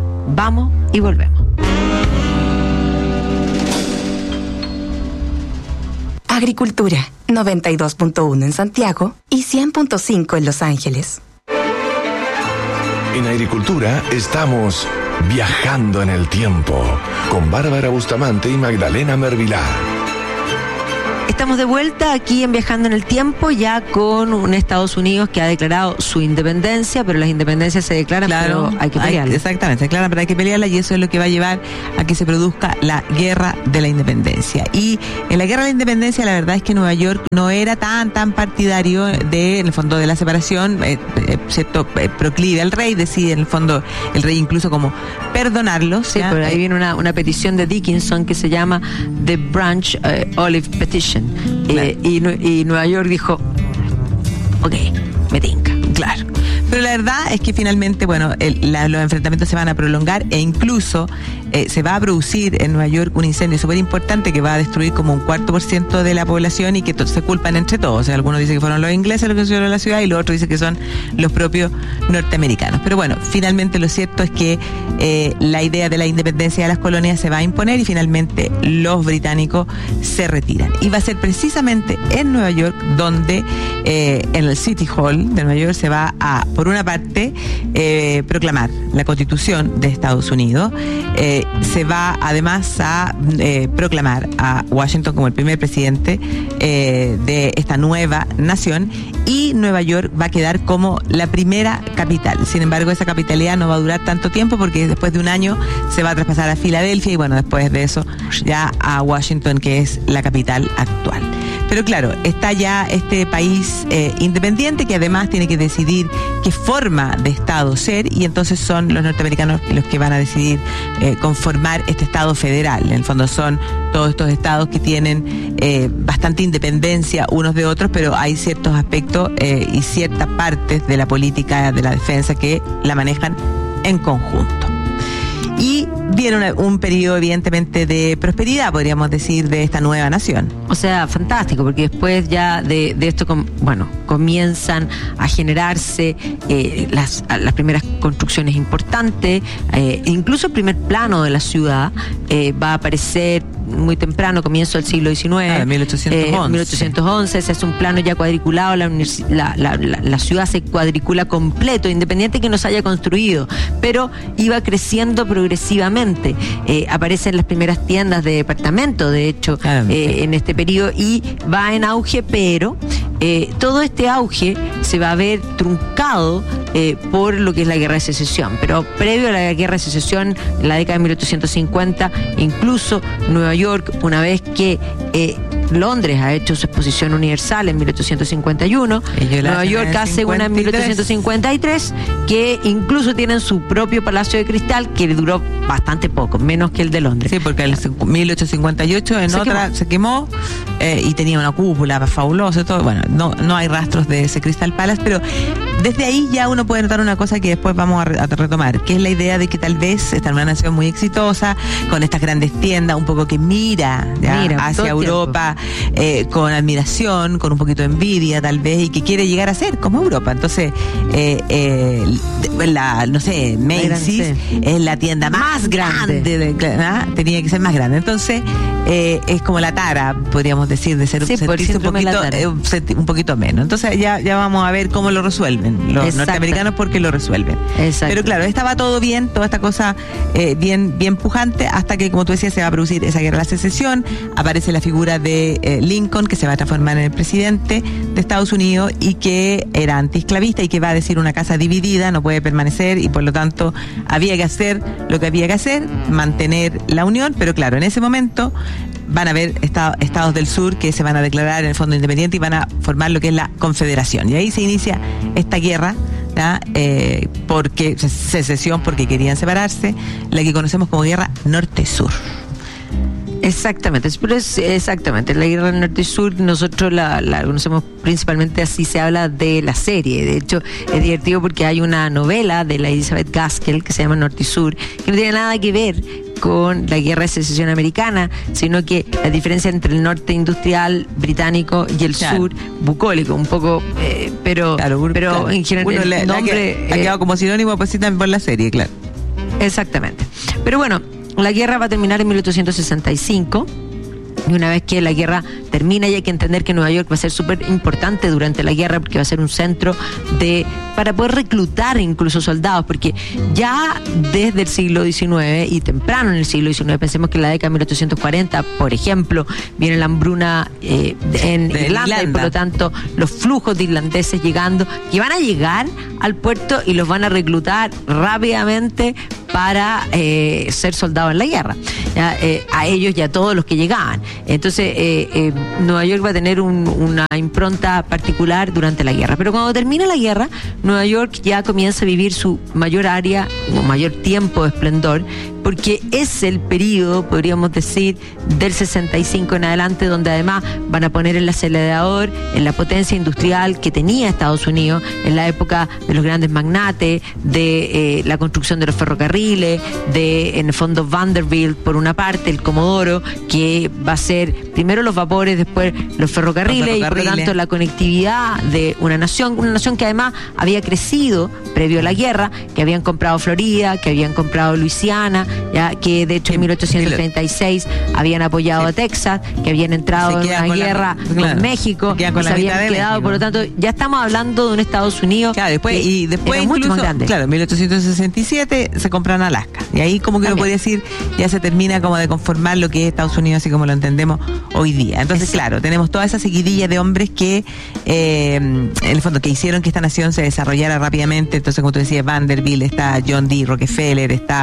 Vamos y volvemos. Agricultura, noventa y dos punto uno en Santiago y cien punto cinco en Los Ángeles. En Agricultura estamos viajando en el tiempo con Bárbara Bustamante y Magdalena Mervilá. Estamos de vuelta aquí en Viajando en el Tiempo, ya con un Estados Unidos que ha declarado su independencia, pero las independencias se declaran, claro, pero hay que pelearlas. Exactamente, se declaran, pero hay que pelearlas, y eso es lo que va a llevar a que se produzca la guerra de la independencia. Y en la guerra de la independencia, la verdad es que Nueva York no era tan tan partidario de, en el fondo, de la separación, eh, eh, se to, eh, proclive al rey, decide en el fondo el rey incluso como perdonarlo. Sí, ¿ya? pero ahí viene una, una petición de Dickinson que se llama The Branch eh, Olive Petition. Claro. Eh, y, y Nueva York dijo, ok, me tinca. Claro. Pero la verdad es que finalmente, bueno, el, la, los enfrentamientos se van a prolongar e incluso eh, se va a producir en Nueva York un incendio súper importante que va a destruir como un cuarto por ciento de la población y que to- se culpan entre todos. O sea, algunos dicen que fueron los ingleses los que construyeron la ciudad y los otros dicen que son los propios norteamericanos. Pero bueno, finalmente lo cierto es que eh, la idea de la independencia de las colonias se va a imponer y finalmente los británicos se retiran. Y va a ser precisamente en Nueva York donde eh, en el City Hall de Nueva York se va a, por una parte, eh, proclamar la Constitución de Estados Unidos. Eh, se va además a eh, proclamar a Washington como el primer presidente eh, de esta nueva nación, y Nueva York va a quedar como la primera capital. Sin embargo, esa capitalidad no va a durar tanto tiempo porque después de un año se va a traspasar a Filadelfia y bueno, después de eso ya a Washington, que es la capital actual. Pero claro, está ya este país eh, independiente que además tiene que decidir qué forma de Estado ser, y entonces son los norteamericanos los que van a decidir eh, conformar este Estado federal. En el fondo son todos estos estados que tienen eh, bastante independencia unos de otros, pero hay ciertos aspectos eh, y ciertas partes de la política de la defensa que la manejan en conjunto. Y viene una, un periodo evidentemente de prosperidad, podríamos decir, de esta nueva nación. O sea, fantástico, porque después ya de, de esto, com, bueno, comienzan a generarse eh, las, las primeras construcciones importantes, eh, incluso el primer plano de la ciudad eh, va a aparecer muy temprano, comienzo del siglo diecinueve. Ah, mil ochocientos once. Eh, mil ochocientos once, ese es un plano ya cuadriculado, la, la, la, la, la ciudad se cuadricula completo, independiente que no se haya construido, pero iba creciendo progresivamente. Eh, aparecen las primeras tiendas de departamento, de hecho, ah, eh, en este periodo, y va en auge, pero eh, todo este auge se va a ver truncado eh, por lo que es la guerra de secesión. Pero previo a la guerra de secesión, en la década de mil ochocientos cincuenta, incluso Nueva York, una vez que eh, Londres ha hecho su exposición universal en mil ochocientos cincuenta y uno, Nueva York hace una en mil ochocientos cincuenta y tres, que incluso tienen su propio Palacio de Cristal, que duró bastante poco, menos que el de Londres. Sí, porque en mil ochocientos cincuenta y ocho en se otra quemó. se quemó eh, y tenía una cúpula fabulosa, todo. Bueno, no, no hay rastros de ese Crystal Palace, pero desde ahí ya uno puede notar una cosa que después vamos a, re, a retomar, que es la idea de que tal vez está en una nación muy exitosa, con estas grandes tiendas, un poco que mira, ya, mira hacia Europa eh, con admiración, con un poquito de envidia tal vez, y que quiere llegar a ser como Europa. Entonces, eh, eh, la, no sé, Macy's es la tienda más, más grande, grande de, ¿ah? Tenía que ser más grande. Entonces, eh, es como la tara, podríamos decir, de ser, sí, sentirse un poquito, eh, un poquito menos. Entonces, ya, ya vamos a ver cómo lo resuelven los Exacto. norteamericanos, porque lo resuelven. Exacto. Pero claro, estaba todo bien, toda esta cosa eh, bien, bien pujante, hasta que, como tú decías, se va a producir esa guerra de la secesión. Aparece la figura de eh, Lincoln, que se va a transformar en el presidente de Estados Unidos y que era antiesclavista y que va a decir una casa dividida no puede permanecer, y por lo tanto había que hacer lo que había que hacer, mantener la unión. Pero claro, en ese momento van a haber estado, estados del sur que se van a declarar en el fondo independiente y van a formar lo que es la Confederación. Y ahí se inicia esta guerra, ¿ya? Eh, porque secesión, porque querían separarse, la que conocemos como guerra norte-sur. Exactamente, pero es exactamente la guerra norte y sur. Nosotros la, la conocemos principalmente, así se habla de la serie. De hecho, es divertido porque hay una novela de la Elizabeth Gaskell que se llama Norte y Sur, que no tiene nada que ver con la guerra de secesión americana, sino que la diferencia entre el norte industrial británico y el claro. sur bucólico, un poco, eh, pero, claro, pero claro. en general Uno el le, nombre ha quedado eh, como sinónimo pues sí, también por la serie, claro. Exactamente. Pero bueno, la guerra va a terminar en mil ochocientos sesenta y cinco. Y una vez que la guerra termina, y hay que entender que Nueva York va a ser súper importante durante la guerra, porque va a ser un centro de para poder reclutar incluso soldados, porque ya desde el siglo diecinueve y temprano en el siglo diecinueve, pensemos que en la década de mil ochocientos cuarenta, por ejemplo, viene la hambruna eh, en de Irlanda, Irlanda, y por lo tanto los flujos de irlandeses llegando, que van a llegar al puerto y los van a reclutar rápidamente para eh, ser soldados en la guerra, ya, eh, a ellos y a todos los que llegaban. Entonces eh, eh, Nueva York va a tener un, una impronta particular durante la guerra, pero cuando termina la guerra, Nueva York ya comienza a vivir su mayor área o mayor tiempo de esplendor, porque es el periodo, podríamos decir, del sesenta y cinco en adelante, donde además van a poner el acelerador en la potencia industrial que tenía Estados Unidos en la época de los grandes magnates, de eh, la construcción de los ferrocarriles, de, en el fondo, Vanderbilt por una parte, el Comodoro, que va a ser primero los vapores, después los ferrocarriles, los ferrocarriles. Y por lo tanto la conectividad de una nación, una nación que además había crecido previo a la guerra, que habían comprado Florida, que habían comprado Luisiana, ya que de hecho en mil ochocientos treinta y seis habían apoyado a Texas, que habían entrado en una guerra la, claro, con México, se, con se habían quedado, por lo tanto ya estamos hablando de un Estados Unidos, claro, después, y después incluso, mucho más grande. Claro, en mil ochocientos sesenta y siete se compran Alaska, y ahí como que uno podría decir, ya se termina como de conformar lo que es Estados Unidos así como lo entendemos hoy día. Entonces, Exacto. claro, tenemos toda esa seguidilla de hombres que eh, en el fondo que hicieron que esta nación se desarrollara rápidamente. Entonces, como tú decías, Vanderbilt, está John D. Rockefeller, está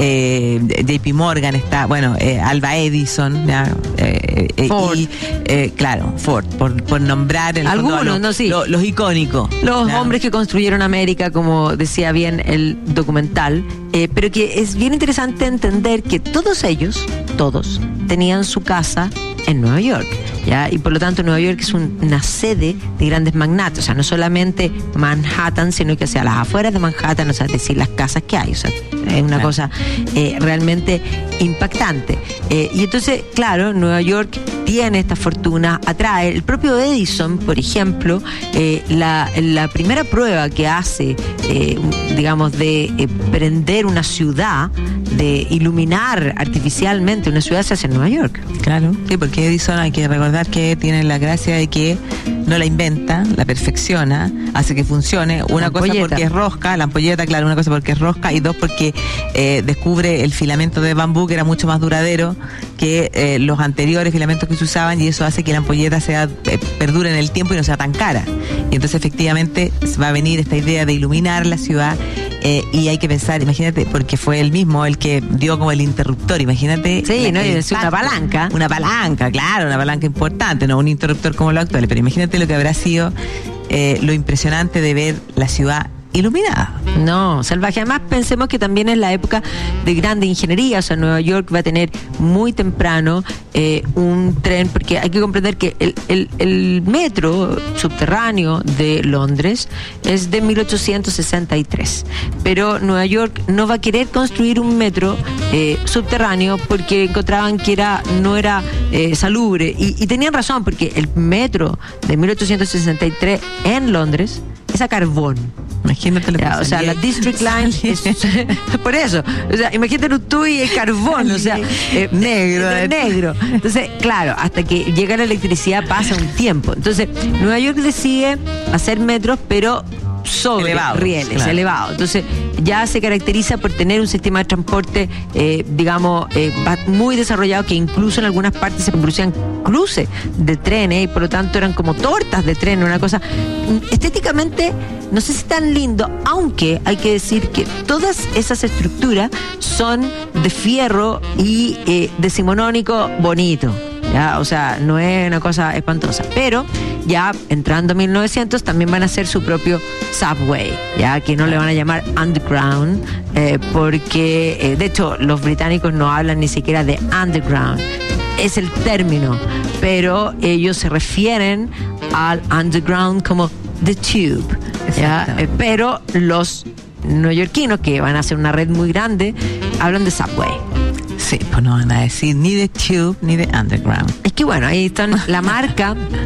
eh, J P Morgan, está, bueno, eh, Alva Edison, ¿ya? Eh, eh, Ford. Y, eh, claro, Ford, por, por nombrar en el algunos, fondo, lo, no, sí. lo, los icónicos. Los ¿ya? hombres que construyeron América, como decía bien el documental, eh, pero que es bien interesante entender que todos ellos, todos, tenían su casa en Nueva York, ¿ya? Y por lo tanto Nueva York es un, una sede de grandes magnates, o sea, no solamente Manhattan, sino que, o sea, las afueras de Manhattan, o sea, es decir, las casas que hay, o sea, es una claro. cosa eh, realmente impactante. Eh, y entonces, claro, Nueva York tiene esta fortuna, atrae. El propio Edison, por ejemplo, eh, la, la primera prueba que hace, eh, digamos, de eh, prender una ciudad, de iluminar artificialmente una ciudad, se hace en Nueva York. Claro, sí, porque Edison, hay que recordar que tiene la gracia de que no la inventa, la perfecciona, hace que funcione. Una la cosa ampolleta. Porque es rosca, la ampolleta, claro, una cosa porque es rosca, y dos porque eh, descubre el filamento de bambú que era mucho más duradero que eh, los anteriores filamentos que se usaban, y eso hace que la ampolleta sea eh, perdure en el tiempo y no sea tan cara. Y entonces efectivamente va a venir esta idea de iluminar la ciudad. Eh, y hay que pensar, imagínate, porque fue él mismo el que dio como el interruptor, imagínate. Sí, no, es una palanca. Una palanca, claro, una palanca importante, no un interruptor como lo actual, pero imagínate lo que habrá sido eh, lo impresionante de ver la ciudad iluminada. No, salvaje. Además, pensemos que también es la época de grande ingeniería, o sea, Nueva York va a tener muy temprano eh, un tren, porque hay que comprender que el, el, el metro subterráneo de Londres es de mil ochocientos sesenta y tres, pero Nueva York no va a querer construir un metro eh, subterráneo porque encontraban que era no era eh, salubre, y, y tenían razón, porque el metro de mil ochocientos sesenta y tres en Londres es a carbón. Imagínate lo que ya, o sea, la District Line es, por eso, o sea, imagínate tú y el carbón, o sea, eh, negro, eh, negro. Entonces, claro, hasta que llega la electricidad pasa un tiempo. Entonces, Nueva York decide hacer metros, pero sobre elevados, rieles, claro. elevados. Entonces, ya se caracteriza por tener un sistema de transporte, eh, digamos, eh, muy desarrollado, que incluso en algunas partes se producían cruces de trenes, y por lo tanto eran como tortas de tren, una cosa estéticamente, no sé si tan lindo, aunque hay que decir que todas esas estructuras son de fierro y eh, decimonónico bonito. Ya, o sea, no es una cosa espantosa, pero ya entrando a mil novecientos también van a hacer su propio subway, ya que no le van a llamar underground, eh, porque eh, de hecho los británicos no hablan ni siquiera de underground, es el término, pero ellos se refieren al underground como the tube, ¿ya? Eh, pero los neoyorquinos, que van a hacer una red muy grande, hablan de subway. Sí, pues no van a decir ni de tube ni de underground. Es que bueno, ahí están la marca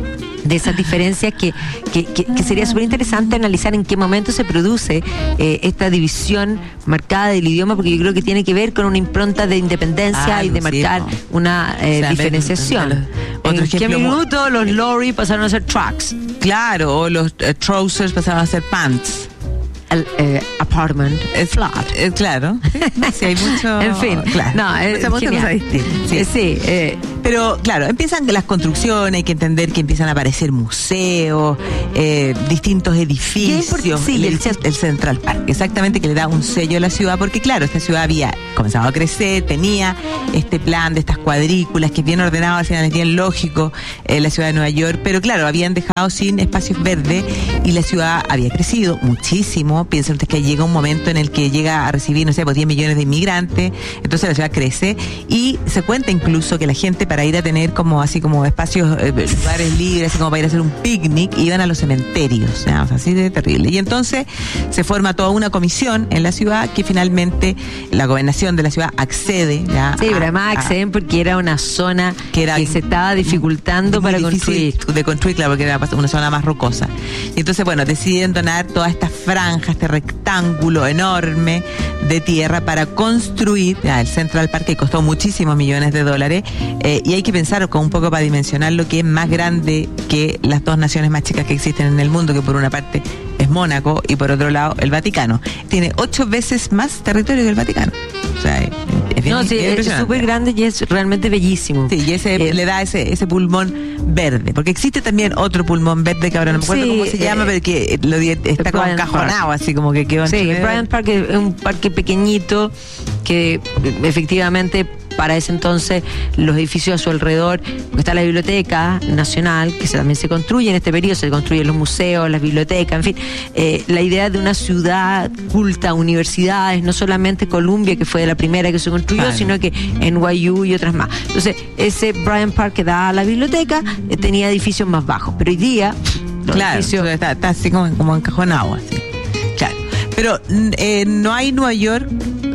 de esas diferencias que, que, que, que sería súper interesante analizar en qué momento se produce eh, esta división marcada del idioma, porque yo creo que tiene que ver con una impronta de independencia ah, y de marcar sí, una eh, o sea, diferenciación. Los, ¿En otro qué ejemplo, minuto los lorry pasaron a ser trucks? Claro, o los uh, trousers pasaron a ser pants. El eh, apartment Es flat. Eh, claro. Sí, hay mucho. En fin, claro. no, es muchas genial. cosas distintas. Sí. Eh, sí eh, Pero claro, empiezan las construcciones, hay que entender que empiezan a aparecer museos, eh, distintos edificios, sí, el, el, el Central Park, exactamente, que le da un sello a la ciudad, porque claro, esta ciudad había comenzado a crecer, tenía este plan de estas cuadrículas, que es bien ordenado, al final es bien lógico, eh, la ciudad de Nueva York, pero claro, habían dejado sin espacios verdes y la ciudad había crecido muchísimo. Piensen ustedes que llega un momento en el que llega a recibir, no sé, pues diez millones de inmigrantes, entonces la ciudad crece y se cuenta incluso que la gente, para ir a tener como así como espacios, eh, lugares libres, así como para ir a hacer un picnic, iban a los cementerios, ¿ya? O sea, así de terrible. Y entonces se forma toda una comisión en la ciudad que finalmente la gobernación de la ciudad accede, ¿ya? Sí, a, pero además acceden porque era una zona que, era que se estaba dificultando para construir. De construir, claro, porque era una zona más rocosa. Y entonces, bueno, deciden donar toda esta franja, este rectángulo enorme de tierra para construir ya, el Central Park, que costó muchísimos millones de dólares, eh, y hay que pensar con un poco para dimensionar lo que es más grande que las dos naciones más chicas que existen en el mundo, que por una parte es Mónaco y por otro lado el Vaticano. Tiene ocho veces más territorio que el Vaticano. O sea, es, es bien, no, sí, bien es súper grande y es realmente bellísimo. Sí, y ese eh, le da ese ese pulmón verde, porque existe también otro pulmón verde que ahora no me acuerdo sí, cómo se eh, llama, pero que lo di, está como encajonado, así como que quedó. Sí, el Bryant Park es un parque pequeñito que efectivamente para ese entonces los edificios a su alrededor, porque está la Biblioteca Nacional, que se, también se construye en este periodo, se construyen los museos, las bibliotecas, en fin, eh, la idea de una ciudad culta, universidades, no solamente Columbia, que fue la primera que se construyó, claro, sino que N Y U y otras más. Entonces, ese Bryant Park que da a la biblioteca eh, tenía edificios más bajos, pero hoy día los claro, edificios... está, está así como, como encajonado, así. Claro. Pero eh, no hay Nueva York,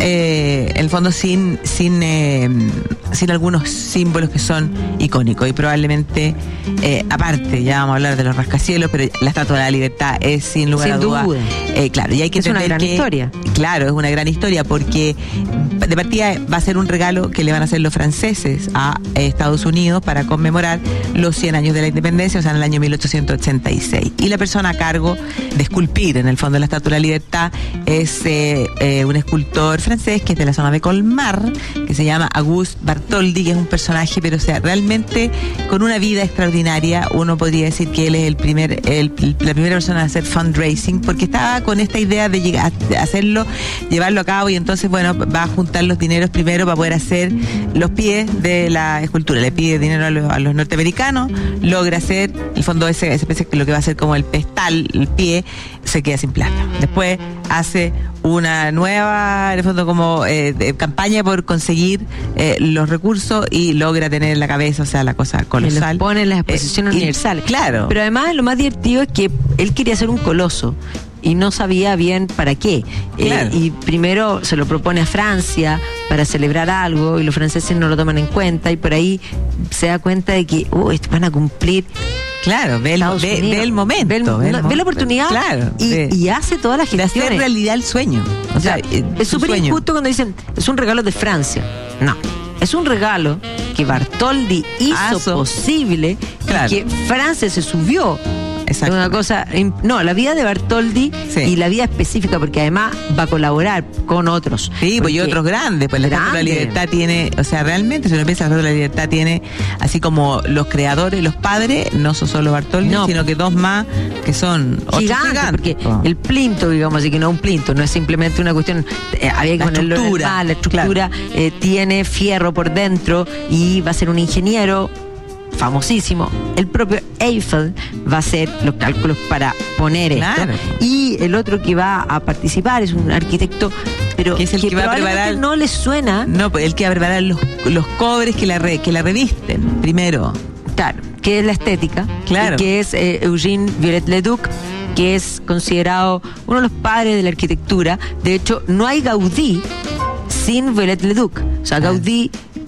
eh, en el fondo, sin sin eh, sin algunos símbolos que son icónicos y probablemente, eh, aparte, ya vamos a hablar de los rascacielos, pero la Estatua de la Libertad es sin lugar sin a duda. duda. Eh, claro, y hay que es una gran que, historia. Claro, es una gran historia porque de partida va a ser un regalo que le van a hacer los franceses a Estados Unidos para conmemorar los cien años de la independencia, o sea, en el año mil ochocientos ochenta y seis. Y la persona a cargo de esculpir en el fondo la Estatua de la Libertad es eh, eh, un escultor francés que es de la zona de Colmar, que se llama Auguste Bartholdi, que es un personaje, pero o sea, realmente con una vida extraordinaria. Uno podría decir que él es el primer, el, la primera persona a hacer fundraising, porque estaba con esta idea de llegar a hacerlo, llevarlo a cabo, y entonces, bueno, va a juntar los dineros primero para poder hacer los pies de la escultura. Le pide dinero a los, a los norteamericanos, logra hacer, el fondo ese, ese que lo que va a ser como el pestal, el pie, se queda sin plata. Después hace una nueva, en el fondo, como eh, de campaña por conseguir eh, los recursos y logra tener en la cabeza, o sea, la cosa colosal. Los pone en las exposiciones eh, universales. Claro. Pero además lo más divertido es que él quería ser un coloso y no sabía bien para qué. Claro. Eh, y primero se lo propone a Francia para celebrar algo y los franceses no lo toman en cuenta y por ahí se da cuenta de que oh, van a cumplir. Claro, ve el, ve, ve el momento. Ve, el, ve, el no, mo- ve la oportunidad, claro, y, ve. y hace toda la de gestión. hacer realidad el sueño. O, O sea, sea, es súper injusto cuando dicen es un regalo de Francia. No, es un regalo que Bartholdi hizo Aso. posible, Claro. y que Francia se subió. Exacto. Es una cosa, no, la vida de Bartholdi Sí. y la vida específica, porque además va a colaborar con otros. Sí, pues y Porque- otros grandes, pues la Estatua de la Grande. Libertad tiene, o sea, realmente si uno piensa, la Estatua de la Libertad tiene, así como los creadores, los padres, no son solo Bartholdi, No. sino que dos más que son otros Gigante, gigantes. porque po. el plinto, digamos así, que no un plinto, no es simplemente una cuestión, eh, había que La ponerlo en el estructura, mar, la estructura eh, tiene fierro por dentro y va a ser un ingeniero famosísimo. El propio Eiffel va a hacer los cálculos para poner Claro. esto. Y el otro que va a participar es un arquitecto, pero Que es el que va a probablemente preparar- no le suena. No, pues el que va a preparar los, los cobres que la, re- que la revisten, primero. Claro, que es la estética, Claro. y que es eh, Eugène Viollet-le-Duc, que es considerado uno de los padres de la arquitectura. De hecho, no hay Gaudí sin Viollet-le-Duc. O sea, Claro. Gaudí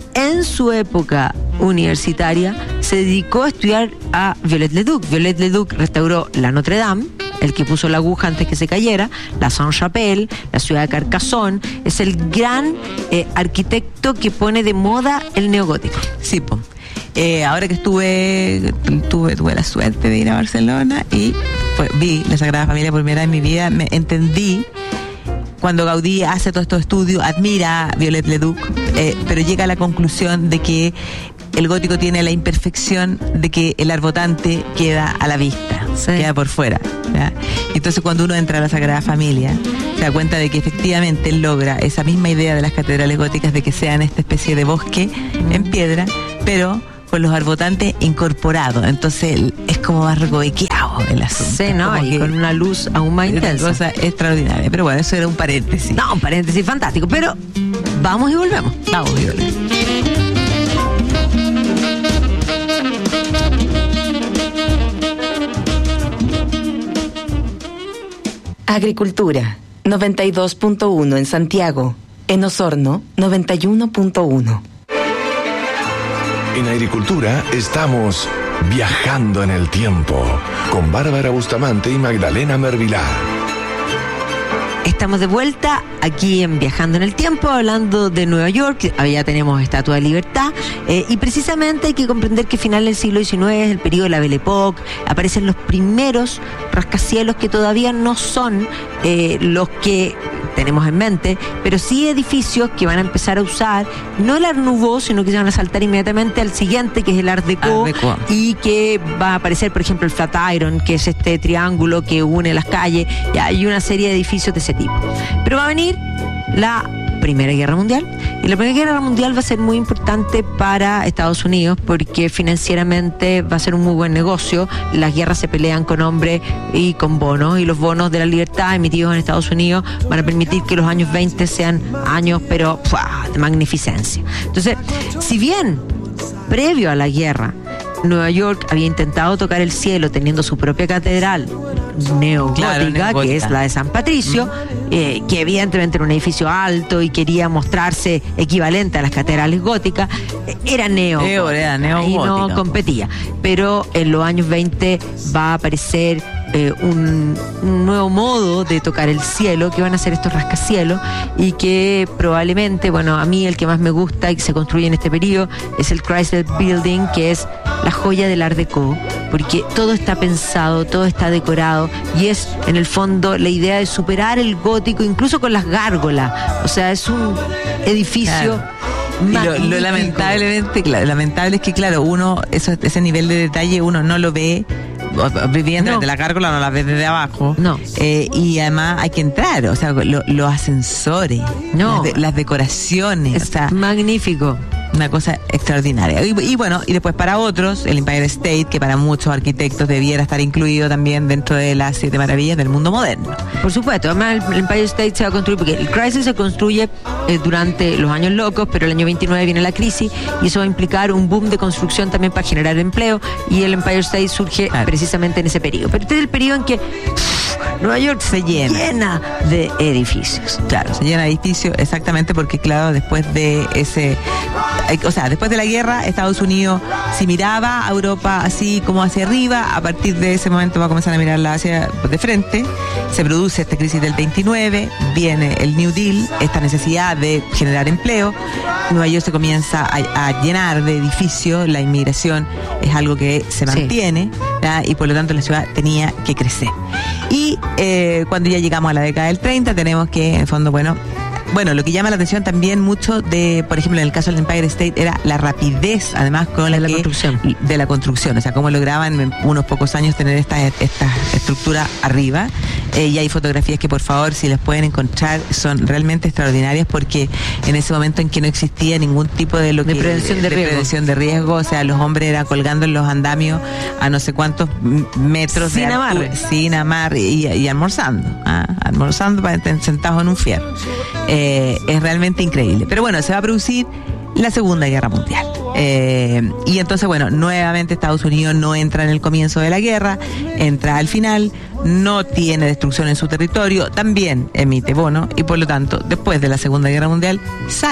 en su época universitaria se dedicó a estudiar a Viollet-le-Duc. Viollet-le-Duc restauró la Notre Dame, el que puso la aguja antes que se cayera, la Sainte-Chapelle, la ciudad de Carcassonne. Es el gran eh, arquitecto que pone de moda el neogótico. Sí, po. Eh, ahora que estuve, tuve, tuve la suerte de ir a Barcelona y pues, vi la Sagrada Familia por primera vez en mi vida, me entendí cuando Gaudí hace todos estos estudios, admira a Viollet-le-Duc, eh, pero llega a la conclusión de que el gótico tiene la imperfección de que el arbotante queda a la vista, sí. queda por fuera, ¿ya? Entonces cuando uno entra a la Sagrada Familia se da cuenta de que efectivamente él logra esa misma idea de las catedrales góticas de que sean esta especie de bosque mm. en piedra, pero con los arbotantes incorporados. Entonces es como más recovequeado el asunto. Sí, ¿no? Y con una luz aún más intensa. Una cosa extraordinaria. Pero bueno, eso era un paréntesis. No, un paréntesis fantástico. Pero vamos y volvemos. Vamos y volvemos. Agricultura, noventa y dos punto uno en Santiago. En Osorno, noventa y uno punto uno. En Agricultura estamos viajando en el tiempo con Bárbara Bustamante y Magdalena Mervilá. Estamos de vuelta aquí en Viajando en el Tiempo, hablando de Nueva York. Ya tenemos Estatua de Libertad, eh, y precisamente hay que comprender que final del siglo diecinueve es el periodo de la Belle Époque. Aparecen los primeros rascacielos que todavía no son eh, los que tenemos en mente, pero sí edificios que van a empezar a usar no el Art Nouveau, sino que se van a saltar inmediatamente al siguiente, que es el Art Deco, Art Deco. Y que va a aparecer, por ejemplo, el Flatiron, que es este triángulo que une las calles. Ya hay una serie de edificios de ese tipo. Pero va a venir la Primera Guerra Mundial, y la Primera Guerra Mundial va a ser muy importante para Estados Unidos porque financieramente va a ser un muy buen negocio. Las guerras se pelean con hombres y con bonos, y los bonos de la libertad emitidos en Estados Unidos van a permitir que los años veinte sean años pero ¡fua!, de magnificencia. Entonces, si bien previo a la guerra Nueva York había intentado tocar el cielo teniendo su propia catedral neogótica, claro, neogótica, que es la de San Patricio, mm. eh, que evidentemente era un edificio alto y quería mostrarse equivalente a las catedrales góticas, eh, era neo, era y no competía. Pero en los años veinte va a aparecer eh, un, un nuevo modo de tocar el cielo, que van a ser estos rascacielos, y que probablemente, bueno, a mí el que más me gusta y que se construye en este periodo es el Chrysler Building, que es la joya del Art Deco, porque todo está pensado, todo está decorado, y es en el fondo la idea de superar el gótico, incluso con las gárgolas. O sea, es un edificio, claro. Y lo, lo lamentablemente, claro, lamentable es que, claro, uno, eso, ese nivel de detalle uno no lo ve viviendo desde no. la gárgola, no la ves desde abajo. No. Eh, y además hay que entrar, o sea, lo, los ascensores, no. las, de, las decoraciones. Es o sea, magnífico. Una cosa extraordinaria. Y, y bueno, y después para otros, el Empire State, que para muchos arquitectos debiera estar incluido también dentro de las siete maravillas del mundo moderno. Por supuesto, además el Empire State se va a construir, porque el Chrysler se construye eh, durante los años locos, pero el año veintinueve viene la crisis, y eso va a implicar un boom de construcción también para generar empleo, y el Empire State surge claro. precisamente en ese periodo. Pero este es el periodo en que pff, Nueva York se llena, llena de edificios. Claro, se llena de edificios, exactamente, porque claro, después de ese... O sea, después de la guerra, Estados Unidos, si miraba a Europa así como hacia arriba, a partir de ese momento va a comenzar a mirarla hacia de frente. Se produce esta crisis del veintinueve, viene el New Deal, esta necesidad de generar empleo. Nueva York se comienza a, a llenar de edificios, la inmigración es algo que se mantiene, sí. y por lo tanto la ciudad tenía que crecer. Y eh, cuando ya llegamos a la década del treinta, tenemos que, en el fondo, bueno... Bueno, lo que llama la atención también mucho de, por ejemplo, en el caso del Empire State, era la rapidez, además, con la, la que, construcción. de la construcción. O sea, cómo lograban en unos pocos años tener esta, esta estructura arriba. Eh, y hay fotografías que, por favor, si las pueden encontrar, son realmente extraordinarias, porque en ese momento en que no existía ningún tipo de lo de que prevención de, de riesgo. prevención de riesgo, o sea, los hombres eran colgando en los andamios a no sé cuántos metros sin de amarre, altura, sin amarre y, y almorzando, ¿ah? almorzando para estar sentados en un fierro. Eh, es realmente increíble. Pero bueno, se va a producir la Segunda Guerra Mundial. Eh, y entonces, bueno, nuevamente Estados Unidos no entra en el comienzo de la guerra, entra al final, no tiene destrucción en su territorio, también emite bono, y por lo tanto, después de la Segunda Guerra Mundial, sale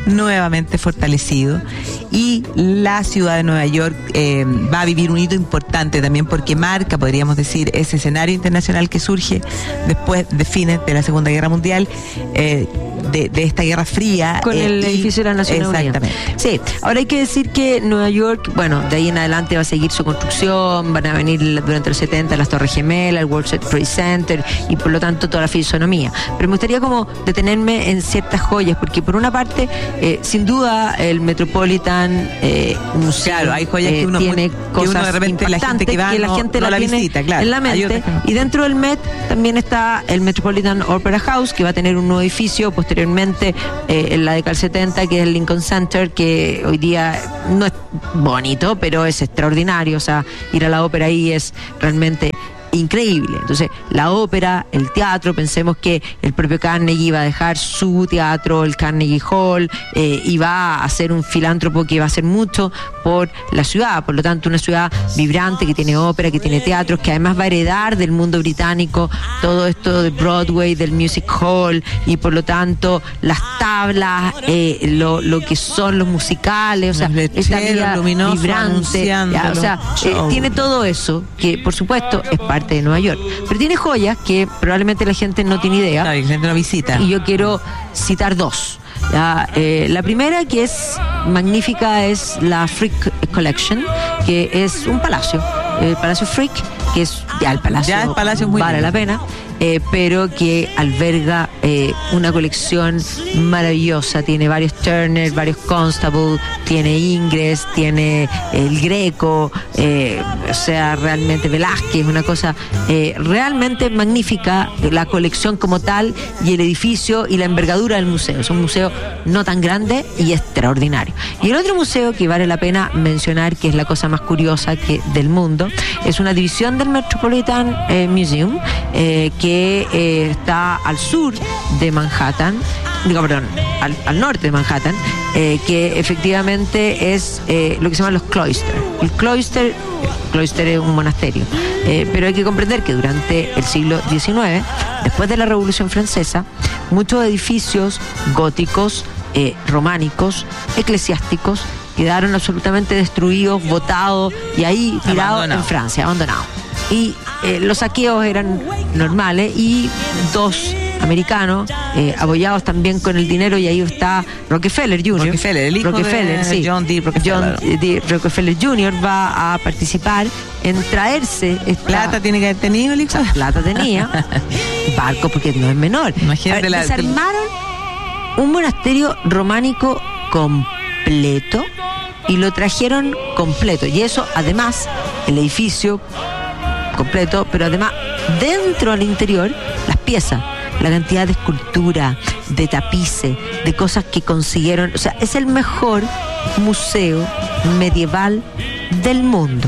nuevamente fortalecido, y la ciudad de Nueva York eh, va a vivir un hito importante también porque marca, podríamos decir, ese escenario internacional que surge después de fines de la Segunda Guerra Mundial, eh, de, de esta Guerra Fría. Con eh, el y, edificio de la Naciones Unidas. Exactamente. Sí, ahora hay que decir que Nueva York, bueno, de ahí en adelante va a seguir su construcción, van a venir durante los setenta las Torres Gemelas, el World Trade Center y por lo tanto toda la fisonomía. Pero me gustaría como detenerme en ciertas joyas, porque por una parte, eh, sin duda, el Metropolitan eh, Museum, claro, hay joyas eh, que uno, tiene muy, cosas que uno de repente la gente que va que la no, gente no la, la tiene visita, claro. en la mente. Y dentro del Met también está el Metropolitan Opera House, que va a tener un nuevo edificio posteriormente eh, en la década del setenta, que es el Lincoln Center, que hoy día no es bonito, pero es extraordinario. O sea, ir a la ópera ahí es realmente increíble. Entonces, la ópera, el teatro, pensemos que el propio Carnegie iba a dejar su teatro, el Carnegie Hall, eh, y va a ser un filántropo que va a hacer mucho por la ciudad. Por lo tanto, una ciudad vibrante que tiene ópera, que tiene teatros, que además va a heredar del mundo británico todo esto de Broadway, del Music Hall, y por lo tanto las tablas, eh, lo, lo que son los musicales, o sea, esta vida vibrante, ya, o sea, eh, tiene todo eso que por supuesto es parte de Nueva York, pero tiene joyas que probablemente la gente no tiene idea. Claro, y la gente no visita. Y yo quiero citar dos. Ya, eh, la primera, que es magnífica, es la Frick Collection, que es un palacio, el Palacio Frick, que es ya el palacio, ya el palacio muy vale lindo. la pena, eh, pero que alberga eh, una colección maravillosa. Tiene varios Turner, varios Constable, tiene Ingres, tiene el Greco, eh, o sea, realmente Velázquez, una cosa eh, realmente magnífica, la colección como tal, y el edificio y la envergadura del museo. Es un museo no tan grande y extraordinario. Y el otro museo que vale la pena mencionar, que es la cosa más curiosa que del mundo, es una división del Metropolitan eh, Museum, eh, que eh, está al sur de Manhattan, digo, perdón, al, al norte de Manhattan, eh, que efectivamente es eh, lo que se llaman los cloisters. El cloister, el cloister es un monasterio, eh, pero hay que comprender que durante el siglo diecinueve, después de la Revolución Francesa, muchos edificios góticos, eh, románicos, eclesiásticos, quedaron absolutamente destruidos, botados y ahí tirados Abandonado. en Francia, abandonados. Y eh, los saqueos eran normales, y dos americanos eh, apoyados también con el dinero, y ahí está Rockefeller junior Rockefeller, el hijo Rockefeller, de sí. John D. Rockefeller. John D. Rockefeller junior va a participar en traerse esta Plata tiene que haber tenido el hijo. plata tenía, barco, porque no es menor. Imagínate A ver, la- desarmaron un monasterio románico completo y lo trajeron completo. Y eso, además, el edificio completo, pero además, dentro al interior, las piezas, la cantidad de escultura, de tapices, de cosas que consiguieron. O sea, es el mejor museo medieval del mundo.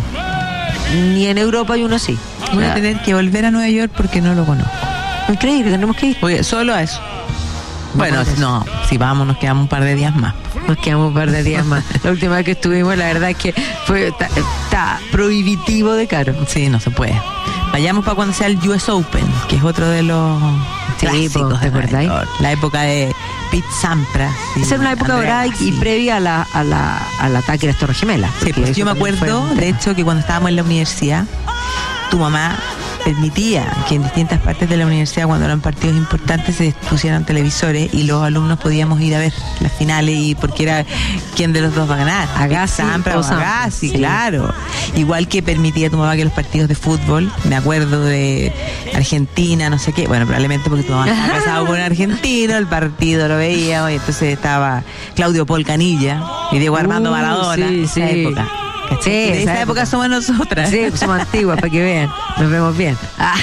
Ni en Europa hay uno así. Voy a tener que volver a Nueva York porque no lo conozco. Increíble, tenemos que ir. Oye, solo a eso. Bueno, Vamos a eso. no, si vamos nos quedamos un par de días más. Nos quedamos un par de días más. La última vez que estuvimos, la verdad es que fue está, está prohibitivo de caro. Sí, no se puede. Vayamos para cuando sea el U S Open, que es otro de los Sí, clásicos pues, ¿te de Nueva acordáis? York. La época de Pete Sampras. y Esa era una época Andrea dorada y, y Gassi. previa a la, a la, al ataque a las Torres Gemelas. Sí, porque pues eso yo me también acuerdo, fue un de tema. hecho, que cuando estábamos en la universidad, tu mamá permitía que en distintas partes de la universidad, cuando eran partidos importantes, se pusieran televisores y los alumnos podíamos ir a ver las finales, y porque era quién de los dos va a ganar. Agassi Sampras o o Sampras, Agassi, sí. claro. Igual que permitía tu mamá que los partidos de fútbol, me acuerdo de Argentina, no sé qué, bueno, probablemente porque tu mamá estaba casado con un argentino, el partido lo veía, y entonces estaba Claudio Paul Canilla y Diego Armando Uh, Maradona, sí, esa sí. época. ¿Cachai? Sí, de esa, esa época, época. somos nosotras. Sí, somos antiguas, para que vean. Nos vemos bien. Ah.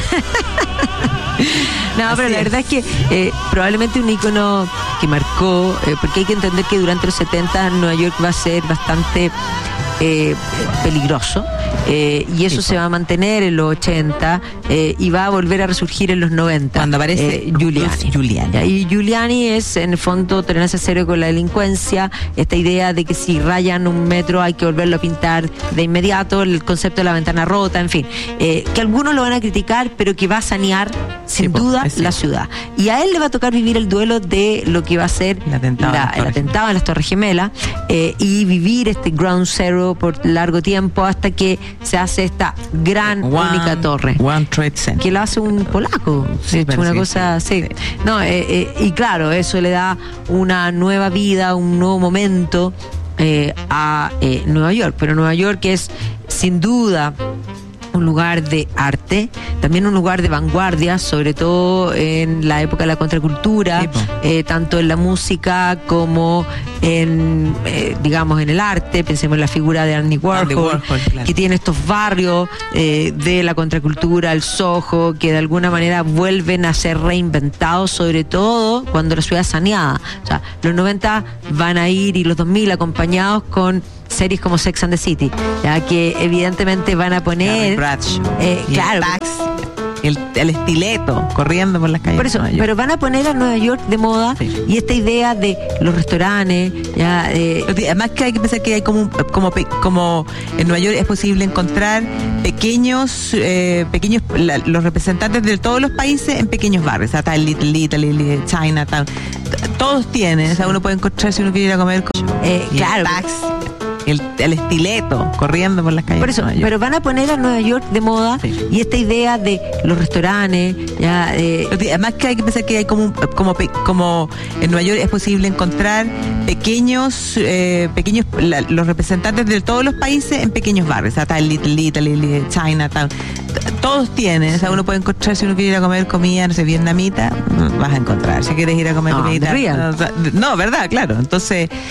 No, pero Así la es. verdad es que eh, probablemente un ícono que marcó, eh, porque hay que entender que durante los setenta Nueva York va a ser bastante eh, peligroso, eh, y eso Sí, se va a mantener en los ochenta, eh, y va a volver a resurgir en los noventa. Cuando aparece eh, Giuliani. Giuliani. Ya, y Giuliani es, en el fondo, tolerancia cero con la delincuencia, esta idea de que si rayan un metro hay que volverlo a pintar de inmediato, el concepto de la ventana rota, en fin, eh, que algunos lo van a criticar, pero que va a sanear sin Sí, po, duda, es la cierto. ciudad. Y a él le va a tocar vivir el duelo de lo que va a ser El atentado la- en las el Torres atentado en las Torres Gemelas eh, y vivir este ground zero por largo tiempo hasta que se hace esta gran One- única torre. One Trade Center. Que lo hace un polaco, Sí, de hecho, parece una que cosa sí, así. sí. No, eh, eh, y claro, eso le da una nueva vida, un nuevo momento eh, a eh, Nueva York. Pero Nueva York es sin duda un lugar de arte, también un lugar de vanguardia, sobre todo en la época de la contracultura, Sí, po. eh, tanto en la música como en, eh, digamos, en el arte. Pensemos en la figura de Andy Warhol, Andy Warhol, claro. que tiene estos barrios eh, de la contracultura, el Soho, que de alguna manera vuelven a ser reinventados, sobre todo cuando la ciudad es saneada. O sea, los noventa van a ir y los dos mil acompañados con series como Sex and the City, ya que evidentemente van a Carrie poner Bradshaw. eh, Y claro, el taxi, el, el estileto corriendo por las calles. por eso, de Nueva York. pero van a poner a Nueva York de moda. Sí. Y esta idea de los restaurantes, ya eh, Además que hay que pensar que hay como un- como pe- como en Nueva York es posible encontrar pequeños eh, pequeños la- los representantes de todos los países en pequeños barrios. O sea, está el Little Italy, Chinatown, t- todos tienen. O sea, uno puede encontrar si uno quiere ir a comer con eh, y claro. el taxi, el, el estileto corriendo por las calles. Por eso, de Nueva York. pero van a poner a Nueva York de moda. Sí. Y esta idea de los restaurantes, ya eh, Además que hay que pensar que hay como un- como pe- como en Nueva York es posible encontrar pequeños eh, pequeños la- los representantes de todos los países en pequeños barrios. O sea, está el Little Italy, Chinatown, t- todos tienen. O sea, uno puede encontrar si uno quiere ir a comer comida, no sé, vietnamita, mm, vas a encontrar. Si quieres ir a comer No, comida, real. no, o sea, no, verdad, claro. Entonces